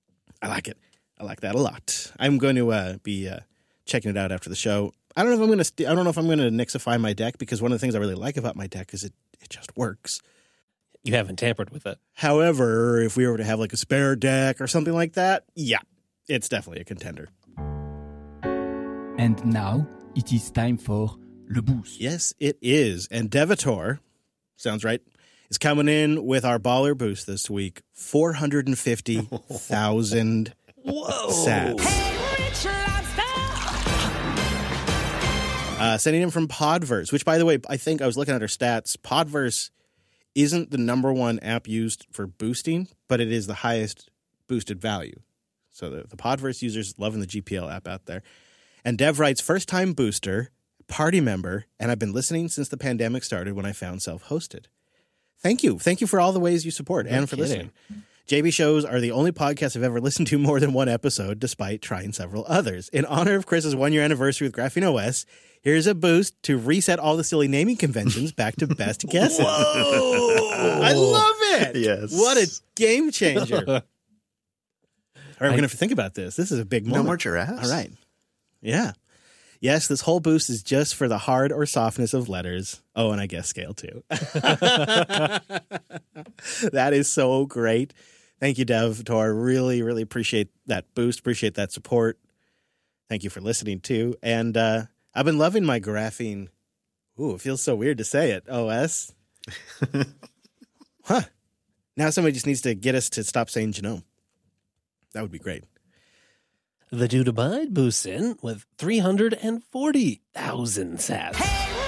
Speaker 1: I like it. I like that a lot. I'm going to uh, be uh, checking it out after the show. I don't know if I'm going to. St- I don't know if I'm going to Nixify my deck because one of the things I really like about my deck is it it just works.
Speaker 3: You haven't tampered with it.
Speaker 1: However, if we were to have like a spare deck or something like that, yeah, it's definitely a contender.
Speaker 6: And now it is time for Le Boost.
Speaker 1: Yes, it is. And Devitor, sounds right, is coming in with our baller boost this week. four hundred fifty thousand sats. Uh, sending in from Podverse, which, by the way, I think I was looking at our stats. Podverse isn't the number one app used for boosting, but it is the highest boosted value. So the, the Podverse users loving the G P L app out there. And Dev writes, first time booster, party member, and I've been listening since the pandemic started when I found self-hosted. Thank you. Thank you for all the ways you support
Speaker 3: No
Speaker 1: and for
Speaker 3: kidding.
Speaker 1: listening. J B shows are the only podcast I've ever listened to more than one episode, despite trying several others. In honor of Chris's one-year anniversary with Graphene O S, here's a boost to reset all the silly naming conventions back to best guesses.
Speaker 3: Whoa!
Speaker 1: I love it.
Speaker 2: Yes.
Speaker 1: What a game changer. All right, we're going to have to think about this. This is a big moment.
Speaker 2: No more giraffes?
Speaker 1: All right. Yeah. Yes, this whole boost is just for the hard or softness of letters. Oh, and I guess scale too. That is so great. Thank you, Dev Tor. Really, really appreciate that boost. Appreciate that support. Thank you for listening too. And uh, I've been loving my graphene. Ooh, it feels so weird to say it. O S. Huh. Now somebody just needs to get us to stop saying genome. That would be great.
Speaker 3: The Dude Abide boosts in with three hundred forty thousand sats.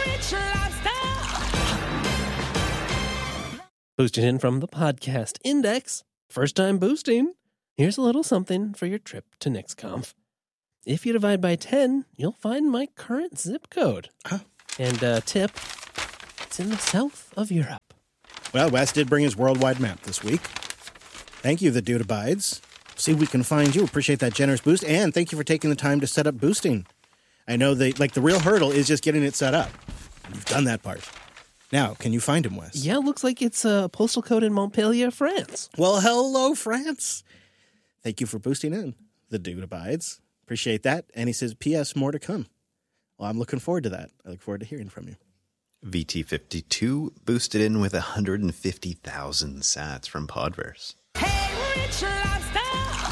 Speaker 3: Boosting in from the podcast index. First time boosting. Here's a little something for your trip to NixConf. If you divide by ten, you'll find my current zip code.
Speaker 1: Huh?
Speaker 3: And uh, tip, it's in the south of Europe.
Speaker 1: Well, Wes did bring his worldwide map this week. Thank you, The Dude Abides. See if we can find you. Appreciate that generous boost. And thank you for taking the time to set up boosting. I know they like the real hurdle is just getting it set up. You've done that part. Now, can you find him, Wes?
Speaker 3: Yeah, looks like it's a postal code in Montpellier, France.
Speaker 1: Well, hello, France. Thank you for boosting in. The Dude Abides. Appreciate that. And he says, P S more to come. Well, I'm looking forward to that. I look forward to hearing from you.
Speaker 2: V T fifty-two boosted in with one hundred fifty thousand sats from Podverse. Hey, rich lobster!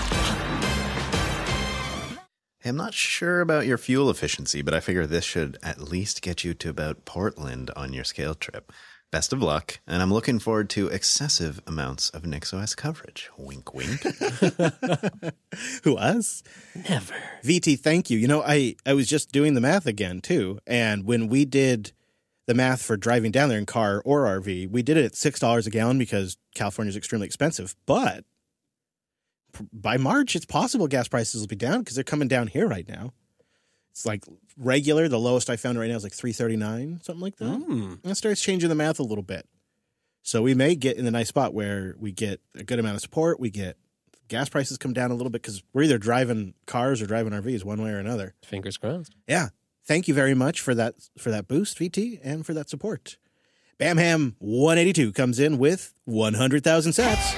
Speaker 2: Hey, I'm not sure about your fuel efficiency, but I figure this should at least get you to about Portland on your scale trip. Best of luck, and I'm looking forward to excessive amounts of NixOS coverage. Wink, wink.
Speaker 1: Who, us?
Speaker 3: Never.
Speaker 1: V T, thank you. You know, I, I was just doing the math again, too. And when we did the math for driving down there in car or R V, we did it at six dollars a gallon because California is extremely expensive. But by March, it's possible gas prices will be down because they're coming down here right now. It's like regular. The lowest I found right now is like three thirty-nine, something like that.
Speaker 3: Mm.
Speaker 1: And it starts changing the math a little bit. So we may get in the nice spot where we get a good amount of support. We get gas prices come down a little bit because we're either driving cars or driving R Vs one way or another.
Speaker 3: Fingers crossed.
Speaker 1: Yeah. Thank you very much for that for that boost, V T, and for that support. Bamham one eighty-two comes in with one hundred thousand sats.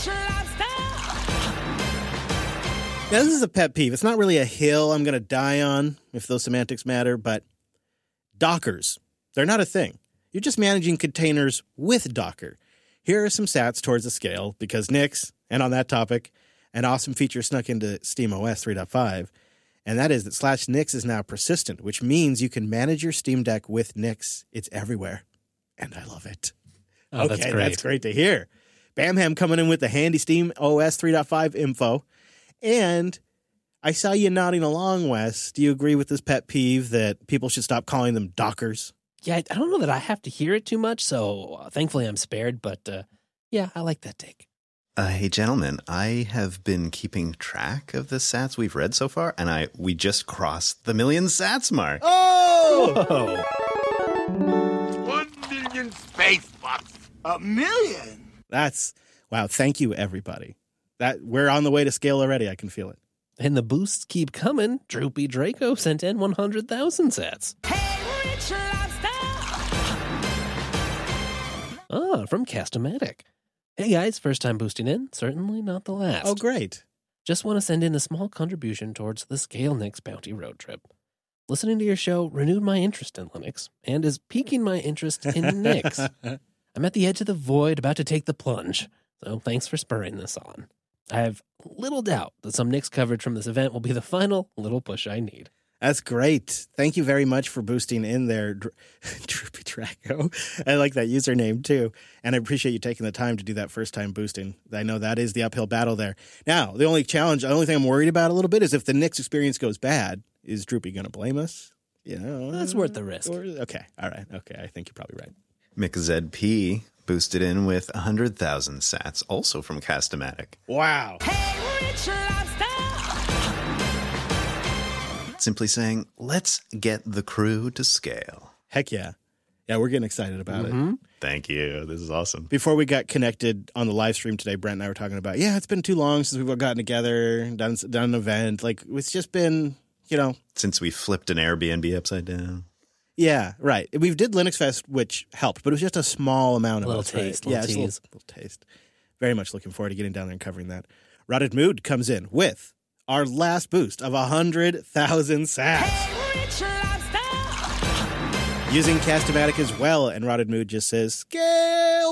Speaker 1: Now, this is a pet peeve. It's not really a hill I'm going to die on, if those semantics matter, but Dockers, they're not a thing. You're just managing containers with Docker. Here are some sats towards the scale, because Nix, and on that topic, an awesome feature snuck into SteamOS three point five, and that is that slash Nix is now persistent, which means you can manage your Steam Deck with Nix. It's everywhere, and I love it.
Speaker 3: Oh,
Speaker 1: okay,
Speaker 3: that's great.
Speaker 1: That's great to hear. Bamham coming in with the handy SteamOS three point five info. And I saw you nodding along, Wes. Do you agree with this pet peeve that people should stop calling them Dockers?
Speaker 3: Yeah, I don't know that I have to hear it too much, so uh, thankfully I'm spared, but uh, yeah, I like that take.
Speaker 2: Uh, hey, gentlemen, I have been keeping track of the sats we've read so far, and I we just crossed the million sats mark.
Speaker 1: Oh!
Speaker 7: One million space bucks. A million?
Speaker 1: That's, wow, thank you, everybody. That we're on the way to scale already. I can feel it.
Speaker 3: And the boosts keep coming. Droopy Draco sent in one hundred thousand sats. Hey, rich lobster! Ah, from Castomatic. Hey guys, first time boosting in. Certainly not the last.
Speaker 1: Oh, great.
Speaker 3: Just want to send in a small contribution towards the Scale Nix Bounty road trip. Listening to your show renewed my interest in Linux and is piquing my interest in Nix. I'm at the edge of the void, about to take the plunge. So thanks for spurring this on. I have little doubt that some Nix coverage from this event will be the final little push I need.
Speaker 1: That's great. Thank you very much for boosting in there, Dr- Droopy Draco. I like that username too. And I appreciate you taking the time to do that first time boosting. I know that is the uphill battle there. Now, the only challenge, the only thing I'm worried about a little bit is if the Nix experience goes bad, is Droopy going to blame us? You know,
Speaker 3: That's worth the risk.
Speaker 1: Or, okay. All right. Okay. I think you're probably right.
Speaker 2: McZP boosted in with one hundred thousand sats, also from Castomatic.
Speaker 1: Wow.
Speaker 3: Hey, rich lobster!
Speaker 2: Simply saying, let's get the crew to scale.
Speaker 1: Heck yeah. Yeah, we're getting excited about
Speaker 3: Mm-hmm.
Speaker 1: it.
Speaker 2: Thank you. This is awesome.
Speaker 1: Before we got connected on the live stream today, Brent and I were talking about, yeah, it's been too long since we've all gotten together, done, done an event. Like, it's just been, you know.
Speaker 2: Since we flipped an Airbnb upside down.
Speaker 1: Yeah, right. We did Linux Fest, which helped, but it was just a small amount of
Speaker 3: Little
Speaker 1: us,
Speaker 3: taste,
Speaker 1: right?
Speaker 3: little
Speaker 1: Yeah, just a
Speaker 3: tease.
Speaker 1: little, little taste. Very much looking forward to getting down there and covering that. Rotted Mood comes in with our last boost of one hundred thousand sats.
Speaker 3: Hey, rich lobster!
Speaker 1: Using Castomatic as well, and Rotted Mood just says, Scale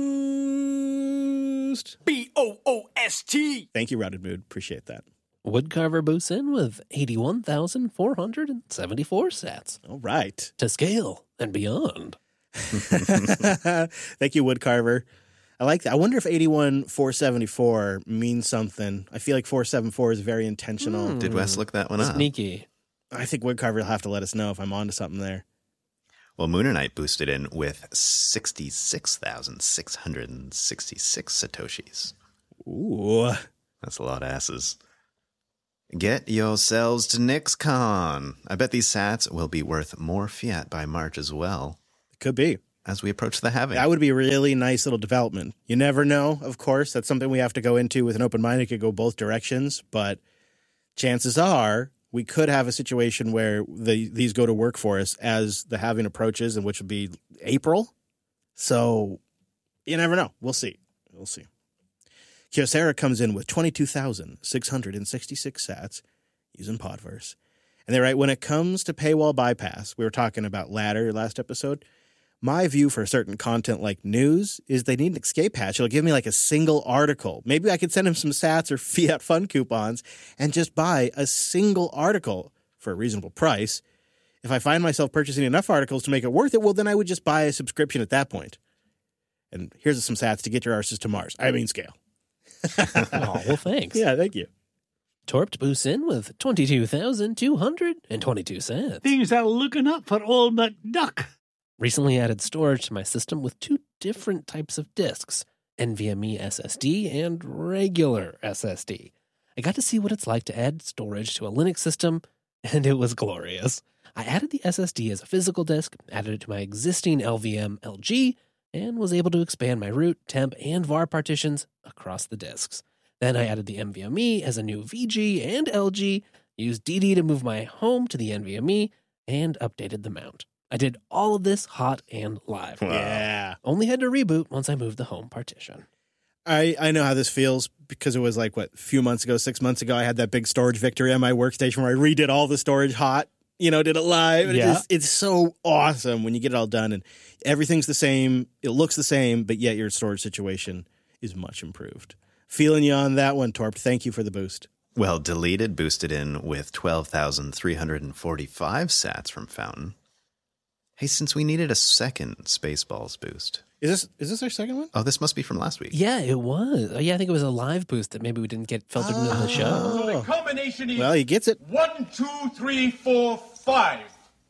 Speaker 1: Boost.
Speaker 7: B O O S T.
Speaker 1: Thank you, Rotted Mood. Appreciate that.
Speaker 3: Woodcarver boosts in with eighty-one thousand four hundred seventy-four sats.
Speaker 1: All right.
Speaker 3: To scale and beyond.
Speaker 1: Thank you, Woodcarver. I like that. I wonder if eighty-one four seventy-four means something. I feel like four seventy-four is very intentional.
Speaker 3: Mm.
Speaker 2: Did Wes look that one up?
Speaker 3: Sneaky.
Speaker 1: I think Woodcarver will have to let us know if I'm onto something there.
Speaker 2: Well, Mooner Knight boosted in with sixty-six thousand six hundred sixty-six Satoshis.
Speaker 1: Ooh.
Speaker 2: That's a lot of asses. Get yourselves to NixCon. I bet these sats will be worth more fiat by March as well.
Speaker 1: Could be.
Speaker 2: As we approach the halving.
Speaker 1: That would be a really nice little development. You never know, of course. That's something we have to go into with an open mind. It could go both directions, but chances are we could have a situation where the, these go to work for us as the halving approaches, and which would be April. So you never know. We'll see. We'll see. Kyocera comes in with twenty-two thousand six hundred sixty-six sats using Podverse. And they write, when it comes to paywall bypass, we were talking about Ladder last episode. My view for certain content like news is they need an escape hatch. It'll give me like a single article. Maybe I could send him some sats or Fiat Fun coupons and just buy a single article for a reasonable price. If I find myself purchasing enough articles to make it worth it, well, then I would just buy a subscription at that point. And here's some sats to get your arses to Mars. I mean scale.
Speaker 3: Oh, well, thanks.
Speaker 1: Yeah, thank you.
Speaker 3: Torpt boosts in with twenty-two thousand two hundred twenty-two cents.
Speaker 8: Things are looking up for old McDuck.
Speaker 3: Recently added storage to my system with two different types of disks, NVMe S S D and regular S S D. I got to see what it's like to add storage to a Linux system, and it was glorious. I added the S S D as a physical disk, added it to my existing L V M L G, and was able to expand my root, temp, and var partitions across the disks. Then I added the NVMe as a new V G and L G, used D D to move my home to the NVMe, and updated the mount. I did all of this hot and live.
Speaker 2: Wow.
Speaker 1: Yeah.
Speaker 3: Only had to reboot once I moved the home partition.
Speaker 1: I, I know how this feels because it was like, what, a few months ago, six months ago, I had that big storage victory on my workstation where I redid all the storage hot, you know, did it live. And
Speaker 3: Yeah.
Speaker 1: it just, it's so awesome when you get it all done and everything's the same. It looks the same, but yet your storage situation is much improved. Feeling you on that one, Torp. Thank you for the boost.
Speaker 2: Well, Deleted boosted in with twelve thousand three hundred forty-five sats from Fountain. Hey, since we needed a second Spaceballs boost.
Speaker 1: Is this is this our second one?
Speaker 2: Oh, this must be from last week.
Speaker 3: Yeah, it was. Oh, yeah, I think it was a live boost that maybe we didn't get filtered into the show.
Speaker 1: Oh.
Speaker 7: The combination is
Speaker 1: Well, he gets it.
Speaker 7: one, two, three, four, five.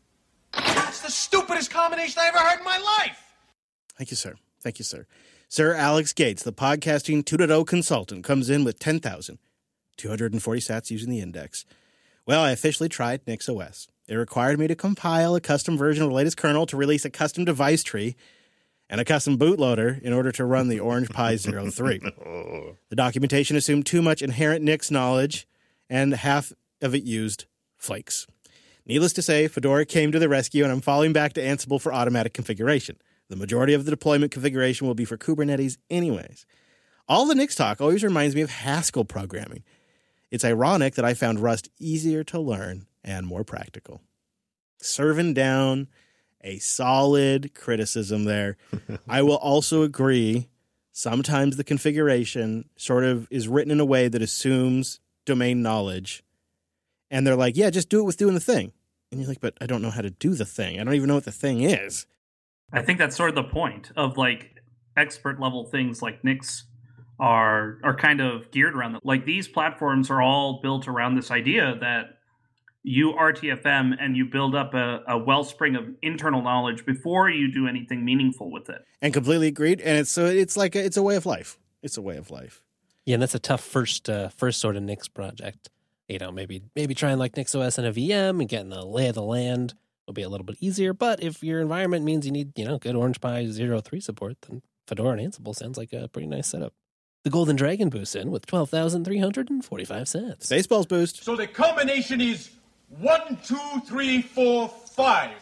Speaker 7: That's the stupidest combination I ever heard in my life.
Speaker 1: Thank you, sir. Thank you, sir. Sir Alex Gates, the podcasting two point oh consultant, comes in with ten thousand two hundred forty sats using the index. Well, I officially tried NixOS. It required me to compile a custom version of the latest kernel to release a custom device tree and a custom bootloader in order to run the Orange Pi zero three. The documentation assumed too much inherent Nix knowledge, and half of it used flakes. Needless to say, Fedora came to the rescue, and I'm falling back to Ansible for automatic configuration. The majority of the deployment configuration will be for Kubernetes anyways. All the Nix talk always reminds me of Haskell programming. It's ironic that I found Rust easier to learn and more practical. Serving down a solid criticism there. I will also agree, sometimes the configuration sort of is written in a way that assumes domain knowledge. And they're like, yeah, just do it with doing the thing. And you're like, but I don't know how to do the thing. I don't even know what the thing is.
Speaker 4: I think that's sort of the point of like expert level things like Nix are are kind of geared around that. Like these platforms are all built around this idea that you R T F M and you build up a, a wellspring of internal knowledge before you do anything meaningful with it.
Speaker 1: And completely agreed. And it's so it's like a, it's a way of life. It's a way of life.
Speaker 3: Yeah, and that's a tough first uh, first sort of Nix project. You know, maybe maybe trying like NixOS and a V M and getting the lay of the land will be a little bit easier. But if your environment means you need, you know, good Orange Pi zero three support, then Fedora and Ansible sounds like a pretty nice setup. The Golden Dragon boosts in with twelve thousand three hundred forty-five cents.
Speaker 1: Spaceballs boost.
Speaker 7: So the combination is one, two, three, four, five.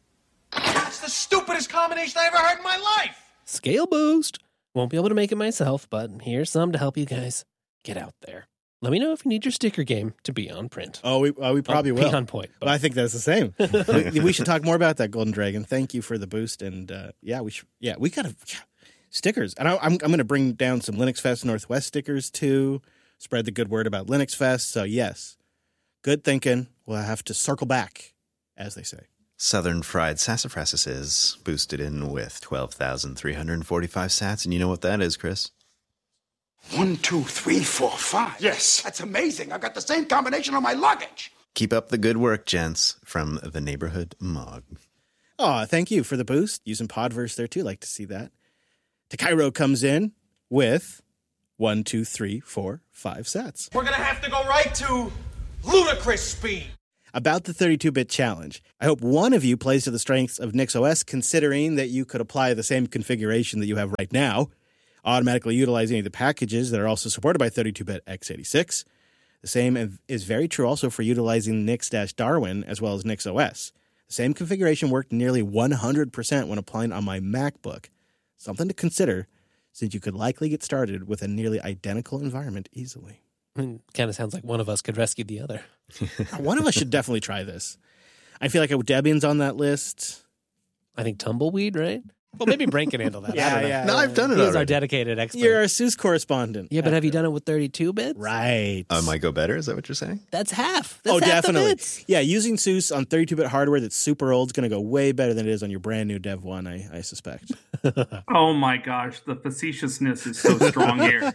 Speaker 7: That's the stupidest combination I ever heard in my life.
Speaker 3: Scale boost. Won't be able to make it myself, but here's some to help you guys get out there. Let me know if you need your sticker game to be on print.
Speaker 1: Oh, we, oh, we probably
Speaker 3: Oh,
Speaker 1: will.
Speaker 3: Be on point.
Speaker 1: But I think that's the same. we, we should talk more about that, Golden Dragon. Thank you for the boost, and uh, yeah, we should. Yeah, we gotta yeah, stickers, and I, I'm I'm going to bring down some Linux Fest Northwest stickers too. Spread the good word about Linux Fest. So yes, good thinking. We'll have to circle back, as they say.
Speaker 2: Southern Fried Sassafras is boosted in with twelve thousand three hundred forty-five sats. And you know what that is, Chris?
Speaker 9: One, two, three, four, five. Yes. That's amazing. I've got the same combination on my luggage.
Speaker 2: Keep up the good work, gents, from the Neighborhood Mog.
Speaker 1: Oh, thank you for the boost. Using Podverse there, too. Like to see that. Takairo comes in with one, two, three, four, five sats.
Speaker 7: We're gonna have to go right to ludicrous speed.
Speaker 1: About the thirty-two bit challenge. I hope one of you plays to the strengths of NixOS, considering that you could apply the same configuration that you have right now, automatically utilize any of the packages that are also supported by thirty-two bit x eighty-six. The same is very true also for utilizing Nix-Darwin as well as NixOS. The same configuration worked nearly one hundred percent when applying on my MacBook. Something to consider, since you could likely get started with a nearly identical environment easily.
Speaker 3: Kind of sounds like one of us could rescue the other.
Speaker 1: One of us should definitely try this. I feel like Debian's on that list.
Speaker 3: I think Tumbleweed, right? Well, maybe Brent can handle that.
Speaker 1: Yeah,
Speaker 3: I don't know.
Speaker 1: yeah.
Speaker 2: No, I've done it
Speaker 3: He's
Speaker 2: already.
Speaker 3: our dedicated expert.
Speaker 1: You're a SUSE correspondent.
Speaker 3: yeah, but have you done it with thirty-two bits?
Speaker 1: Right.
Speaker 2: Uh, might go better? Is that what you're saying?
Speaker 3: That's half. That's
Speaker 1: Oh,
Speaker 3: half the
Speaker 1: definitely.
Speaker 3: bits.
Speaker 1: Yeah, using SUSE on thirty-two bit hardware that's super old is going to go way better than it is on your brand new Dev one, I, I suspect.
Speaker 4: Oh my gosh, the facetiousness is so strong here.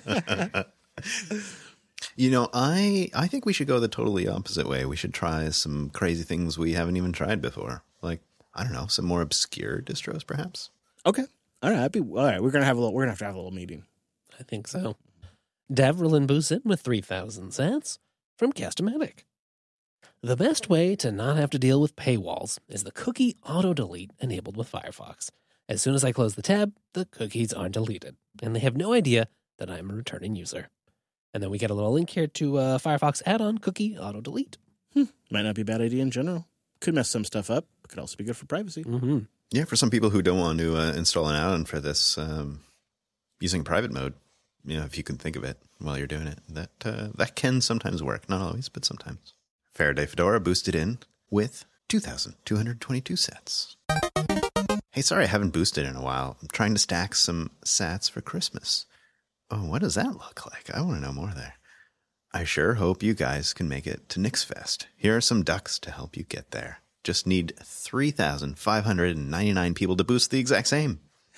Speaker 2: You know, I I think we should go the totally opposite way. We should try some crazy things we haven't even tried before. Like, I don't know, some more obscure distros, perhaps?
Speaker 1: Okay. All right. I'd be, all right. We're going to have a little, we're going to have to have a little meeting.
Speaker 3: I think so. Davrylin Busin with three thousand cents from Castamatic. The best way to not have to deal with paywalls is the cookie auto-delete enabled with Firefox. As soon as I close the tab, the cookies are deleted, and they have no idea that I'm a returning user. And then we get a little link here to uh, Firefox add-on cookie auto-delete.
Speaker 1: Hmm. Might not be a bad idea in general. Could mess some stuff up. Could also be good for privacy.
Speaker 3: Mm-hmm.
Speaker 2: Yeah, for some people who don't want to uh, install an add-on for this, um, using private mode, you know, if you can think of it while you're doing it, that uh, that can sometimes work. Not always, but sometimes. Faraday Fedora boosted in with two thousand two hundred twenty-two sats. Hey, sorry I haven't boosted in a while. I'm trying to stack some sats for Christmas. Oh, what does that look like? I want to know more there. I sure hope you guys can make it to NixFest. Here are some ducks to help you get there. Just need three thousand five hundred ninety-nine people to boost the exact same.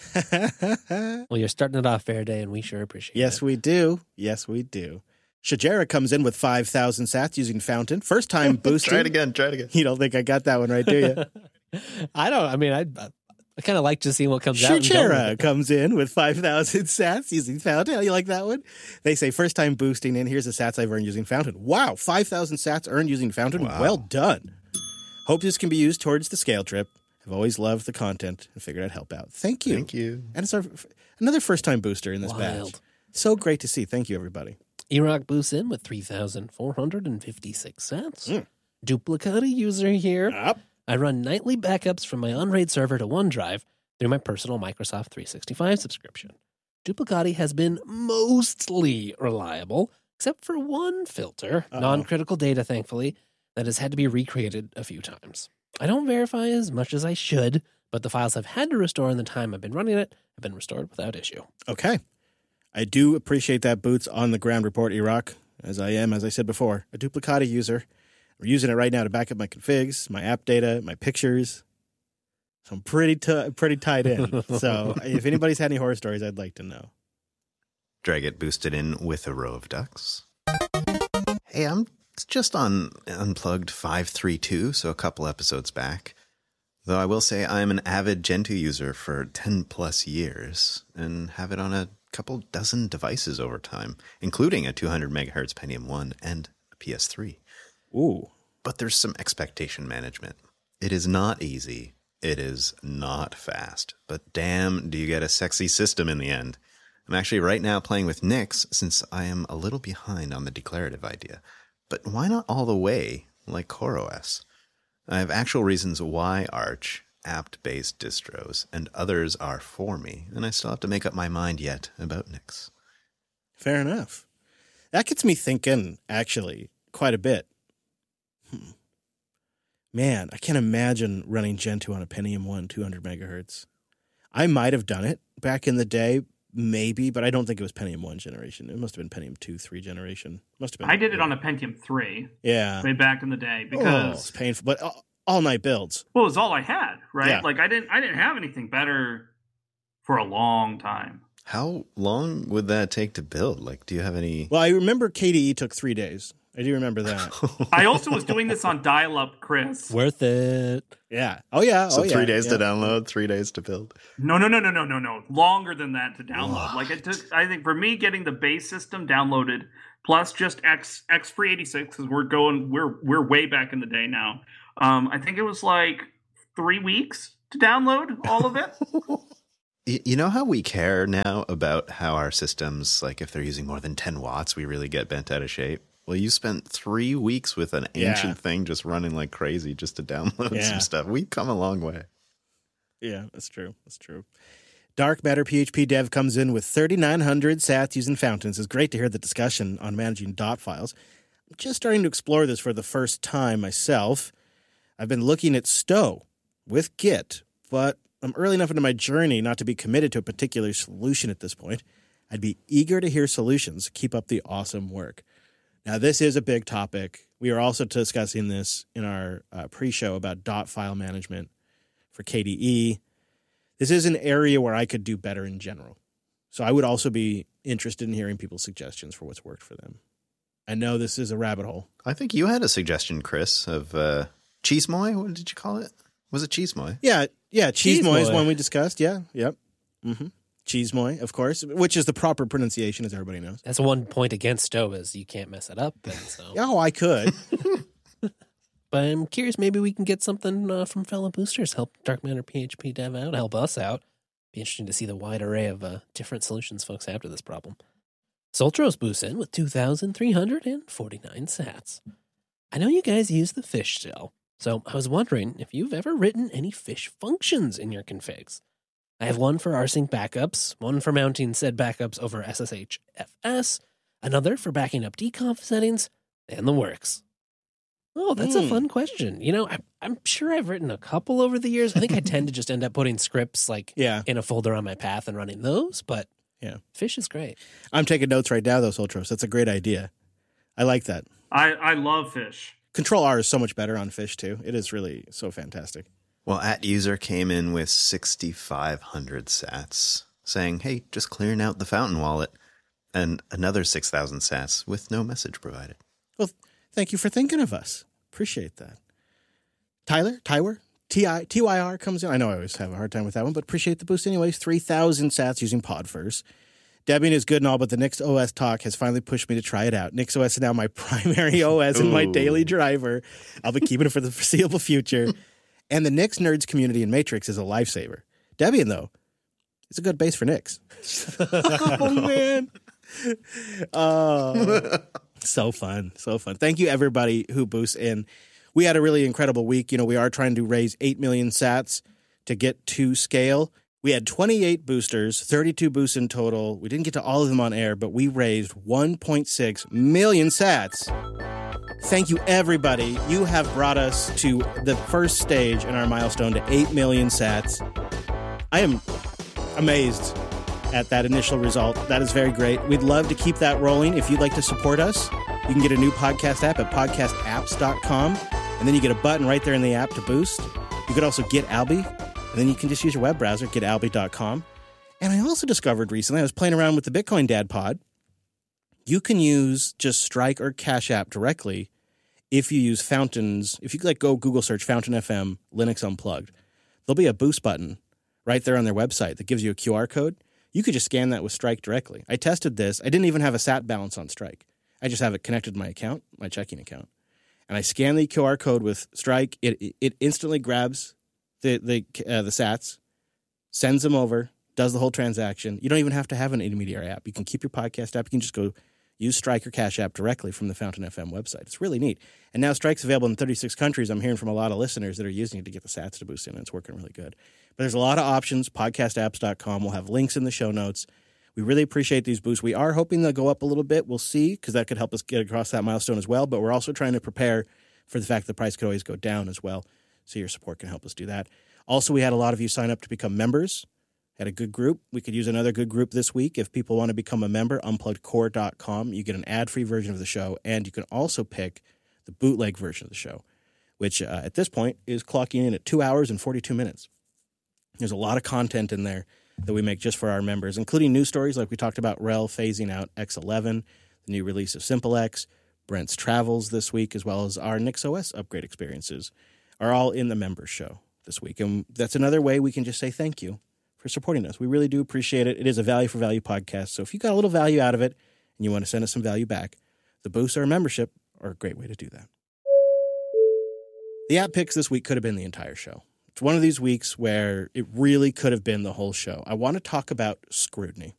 Speaker 3: Well, you're starting it off Faraday, and we sure appreciate
Speaker 1: Yes,
Speaker 3: it.
Speaker 1: we do. Yes, we do. Shajara comes in with five thousand sats using Fountain. First time boosting.
Speaker 2: Try it again. Try it again.
Speaker 1: You don't think I got that one right, do you?
Speaker 3: I don't, I mean, I I kind of like to see what comes out. and go with
Speaker 1: Shajara
Speaker 3: it.
Speaker 1: comes in with five thousand sats using Fountain. How you like that one? They say first time boosting in. Here's the sats I've earned using Fountain. Wow, five thousand sats earned using Fountain.
Speaker 2: Wow.
Speaker 1: Well done. Hope this can be used towards the scale trip. I've always loved the content and figured I'd help out. Thank you.
Speaker 2: Thank you.
Speaker 1: And it's our another first time booster in this
Speaker 3: Wild.
Speaker 1: batch. So great to see. Thank you, everybody.
Speaker 3: Iraq boosts in with three thousand four hundred fifty-six cents.
Speaker 1: Mm.
Speaker 3: Duplicati user here.
Speaker 1: Up.
Speaker 3: I run nightly backups from my on-raid server to OneDrive through my personal Microsoft three sixty-five subscription. Duplicati has been mostly reliable, except for one filter,
Speaker 1: Uh-oh.
Speaker 3: non-critical data, thankfully, that has had to be recreated a few times. I don't verify as much as I should, but the files I've had to restore in the time I've been running it have been restored without issue.
Speaker 1: Okay. I do appreciate that boots on the ground report, Iraq, as I am, as I said before, a Duplicati user. We're using it right now to back up my configs, my app data, my pictures. So I'm pretty t- pretty tied in. So if anybody's had any horror stories, I'd like to know.
Speaker 2: Drag it boosted in with a row of ducks. Hey, I'm just on Unplugged five thirty-two, so a couple episodes back. Though I will say I'm an avid Gentoo user for ten plus years and have it on a couple dozen devices over time, including a two hundred megahertz Pentium one and a P S three.
Speaker 1: Ooh.
Speaker 2: But there's some expectation management. It is not easy. It is not fast. But damn, do you get a sexy system in the end. I'm actually right now playing with Nix since I am a little behind on the declarative idea. But why not all the way like CoreOS? I have actual reasons why Arch, apt-based distros, and others are for me, and I still have to make up my mind yet about Nix.
Speaker 1: Fair enough. That gets me thinking, actually, quite a bit. Hmm. Man, I can't imagine running Gentoo on a Pentium one, two hundred megahertz. I might have done it back in the day, maybe, but I don't think it was Pentium one generation. It must have been Pentium two, three generation. Must have been.
Speaker 4: I did it on a Pentium three
Speaker 1: Yeah.
Speaker 4: way back in the day
Speaker 1: Oh,
Speaker 4: because
Speaker 1: it's painful. But uh, all night builds.
Speaker 4: Well, it was all I had, right?
Speaker 1: Yeah.
Speaker 4: Like I didn't I didn't have anything better for a long time.
Speaker 2: How long would that take to build? Like, do you have any?
Speaker 1: Well, I remember K D E took three days. I do remember that.
Speaker 4: I also was doing this on dial-up, Chris.
Speaker 3: Worth it.
Speaker 1: Yeah. Oh yeah.
Speaker 2: So
Speaker 1: oh,
Speaker 2: three
Speaker 1: yeah.
Speaker 2: days
Speaker 1: yeah.
Speaker 2: to download, three days to build.
Speaker 4: No, no, no, no, no, no, no. Longer than that to download. Like it took. I think for me, getting the base system downloaded plus just X X free eighty-six because we're going. We're we're way back in the day now. Um, I think it was like three weeks to download all of it.
Speaker 2: You know how we care now about how our systems, like if they're using more than ten watts, we really get bent out of shape? Well, you spent three weeks with an ancient
Speaker 1: Yeah.
Speaker 2: thing just running like crazy just to download
Speaker 1: Yeah.
Speaker 2: some stuff. We've come a long way.
Speaker 1: Yeah, that's true. That's true. Dark Matter P H P Dev comes in with thirty-nine hundred sats using fountains. It's great to hear the discussion on managing dot files. I'm just starting to explore this for the first time myself. I've been looking at Stow with Git, but I'm early enough into my journey not to be committed to a particular solution at this point. I'd be eager to hear solutions. Keep up the awesome work. Now, this is a big topic. We are also discussing this in our uh, pre-show about dot file management for K D E. This is an area where I could do better in general. So I would also be interested in hearing people's suggestions for what's worked for them. I know this is a rabbit hole.
Speaker 2: I think you had a suggestion, Chris, of uh, Cheesemoy. What did you call it? Was it Cheesemoy?
Speaker 1: Yeah, yeah. Cheesemoy is
Speaker 3: Cheesemoy.
Speaker 1: one we discussed. Yeah, yep. Mm-hmm. Cheesemoy, of course, which is the proper pronunciation, as everybody knows.
Speaker 3: That's one point against Stowe is you can't mess it up. And so.
Speaker 1: Oh, I could.
Speaker 3: But I'm curious, maybe we can get something uh, from fellow boosters, help Dark Matter P H P Dev out, help us out. Be interesting to see the wide array of uh, different solutions folks have to this problem. Soltros boosts in with two thousand three hundred forty-nine sats. I know you guys use the fish still, so I was wondering if you've ever written any fish functions in your configs. I have one for rsync backups, one for mounting said backups over S S H F S, another for backing up deconf settings, and the works. Oh, that's
Speaker 1: Mm.
Speaker 3: a fun question. You know, I, I'm sure I've written a couple over the years. I think I tend to just end up putting scripts like
Speaker 1: Yeah.
Speaker 3: in a folder on my path and running those, but
Speaker 1: Yeah.
Speaker 3: fish is great.
Speaker 1: I'm taking notes right now, though, Soltros. That's a great idea. I like that.
Speaker 4: I, I love fish.
Speaker 1: Control R is so much better on fish, too. It is really so fantastic.
Speaker 2: Well, at user came in with sixty-five hundred sats saying, hey, just clearing out the fountain wallet, and another six thousand sats with no message provided.
Speaker 1: Well, thank you for thinking of us. Appreciate that. Tyler, Tywer, T I T Y R comes in. I know I always have a hard time with that one, but appreciate the boost anyways. three thousand sats using Podverse. Debian is good and all, but the Nix O S talk has finally pushed me to try it out. Nix O S is now my primary O S and my
Speaker 2: Ooh.
Speaker 1: daily driver. I'll be keeping it for the foreseeable future. And the Nix Nerds community in Matrix is a lifesaver. Debian, though, is a good base for Nix. Oh, man. Oh, so fun. So fun. Thank you, everybody who boosts in. We had a really incredible week. You know, we are trying to raise eight million sats to get to scale. We had twenty-eight boosters, thirty-two boosts in total. We didn't get to all of them on air, but we raised one point six million sats. Thank you, everybody. You have brought us to the first stage in our milestone to eight million sats. I am amazed at that initial result. That is very great. We'd love to keep that rolling. If you'd like to support us, you can get a new podcast app at podcast apps dot com, and then you get a button right there in the app to boost. You could also get Alby, and then you can just use your web browser, get alby dot com. And I also discovered recently, I was playing around with the Bitcoin Dad pod. You can use just Strike or Cash App directly if you use Fountains. If you like go Google search Fountain F M Linux Unplugged, there'll be a boost button right there on their website that gives you a Q R code. You could just scan that with Strike directly. I tested this. I didn't even have a sat balance on Strike. I just have it connected to my account, my checking account. And I scan the Q R code with Strike. It it instantly grabs the the uh, the sats, sends them over, does the whole transaction. You don't even have to have an intermediary app. You can keep your podcast app. You can just go use Strike or Cash App directly from the Fountain F M website. It's really neat. And now Strike's available in thirty-six countries. I'm hearing from a lot of listeners that are using it to get the sats to boost in, and it's working really good. But there's a lot of options. podcast apps dot com. We'll have links in the show notes. We really appreciate these boosts. We are hoping they'll go up a little bit. We'll see, because that could help us get across that milestone as well. But we're also trying to prepare for the fact that the price could always go down as well. So your support can help us do that. Also, we had a lot of you sign up to become members. Had a good group. We could use another good group this week. If people want to become a member, unplugged core dot com. You get an ad-free version of the show, and you can also pick the bootleg version of the show. which uh, at this point is clocking in at two hours and forty-two minutes. There's a lot of content in there that we make just for our members, including news stories like we talked about Rel phasing out X eleven, the new release of Simple X, Brent's travels this week, as well as our NixOS upgrade experiences are all in the members show this week. And that's another way we can just say thank you for supporting us. We really do appreciate it. It is a value for value podcast. So if you got a little value out of it and you want to send us some value back, the boost or a membership are a great way to do that. The app picks this week could have been the entire show. It's one of these weeks where it really could have been the whole show. I want to talk about scrutiny.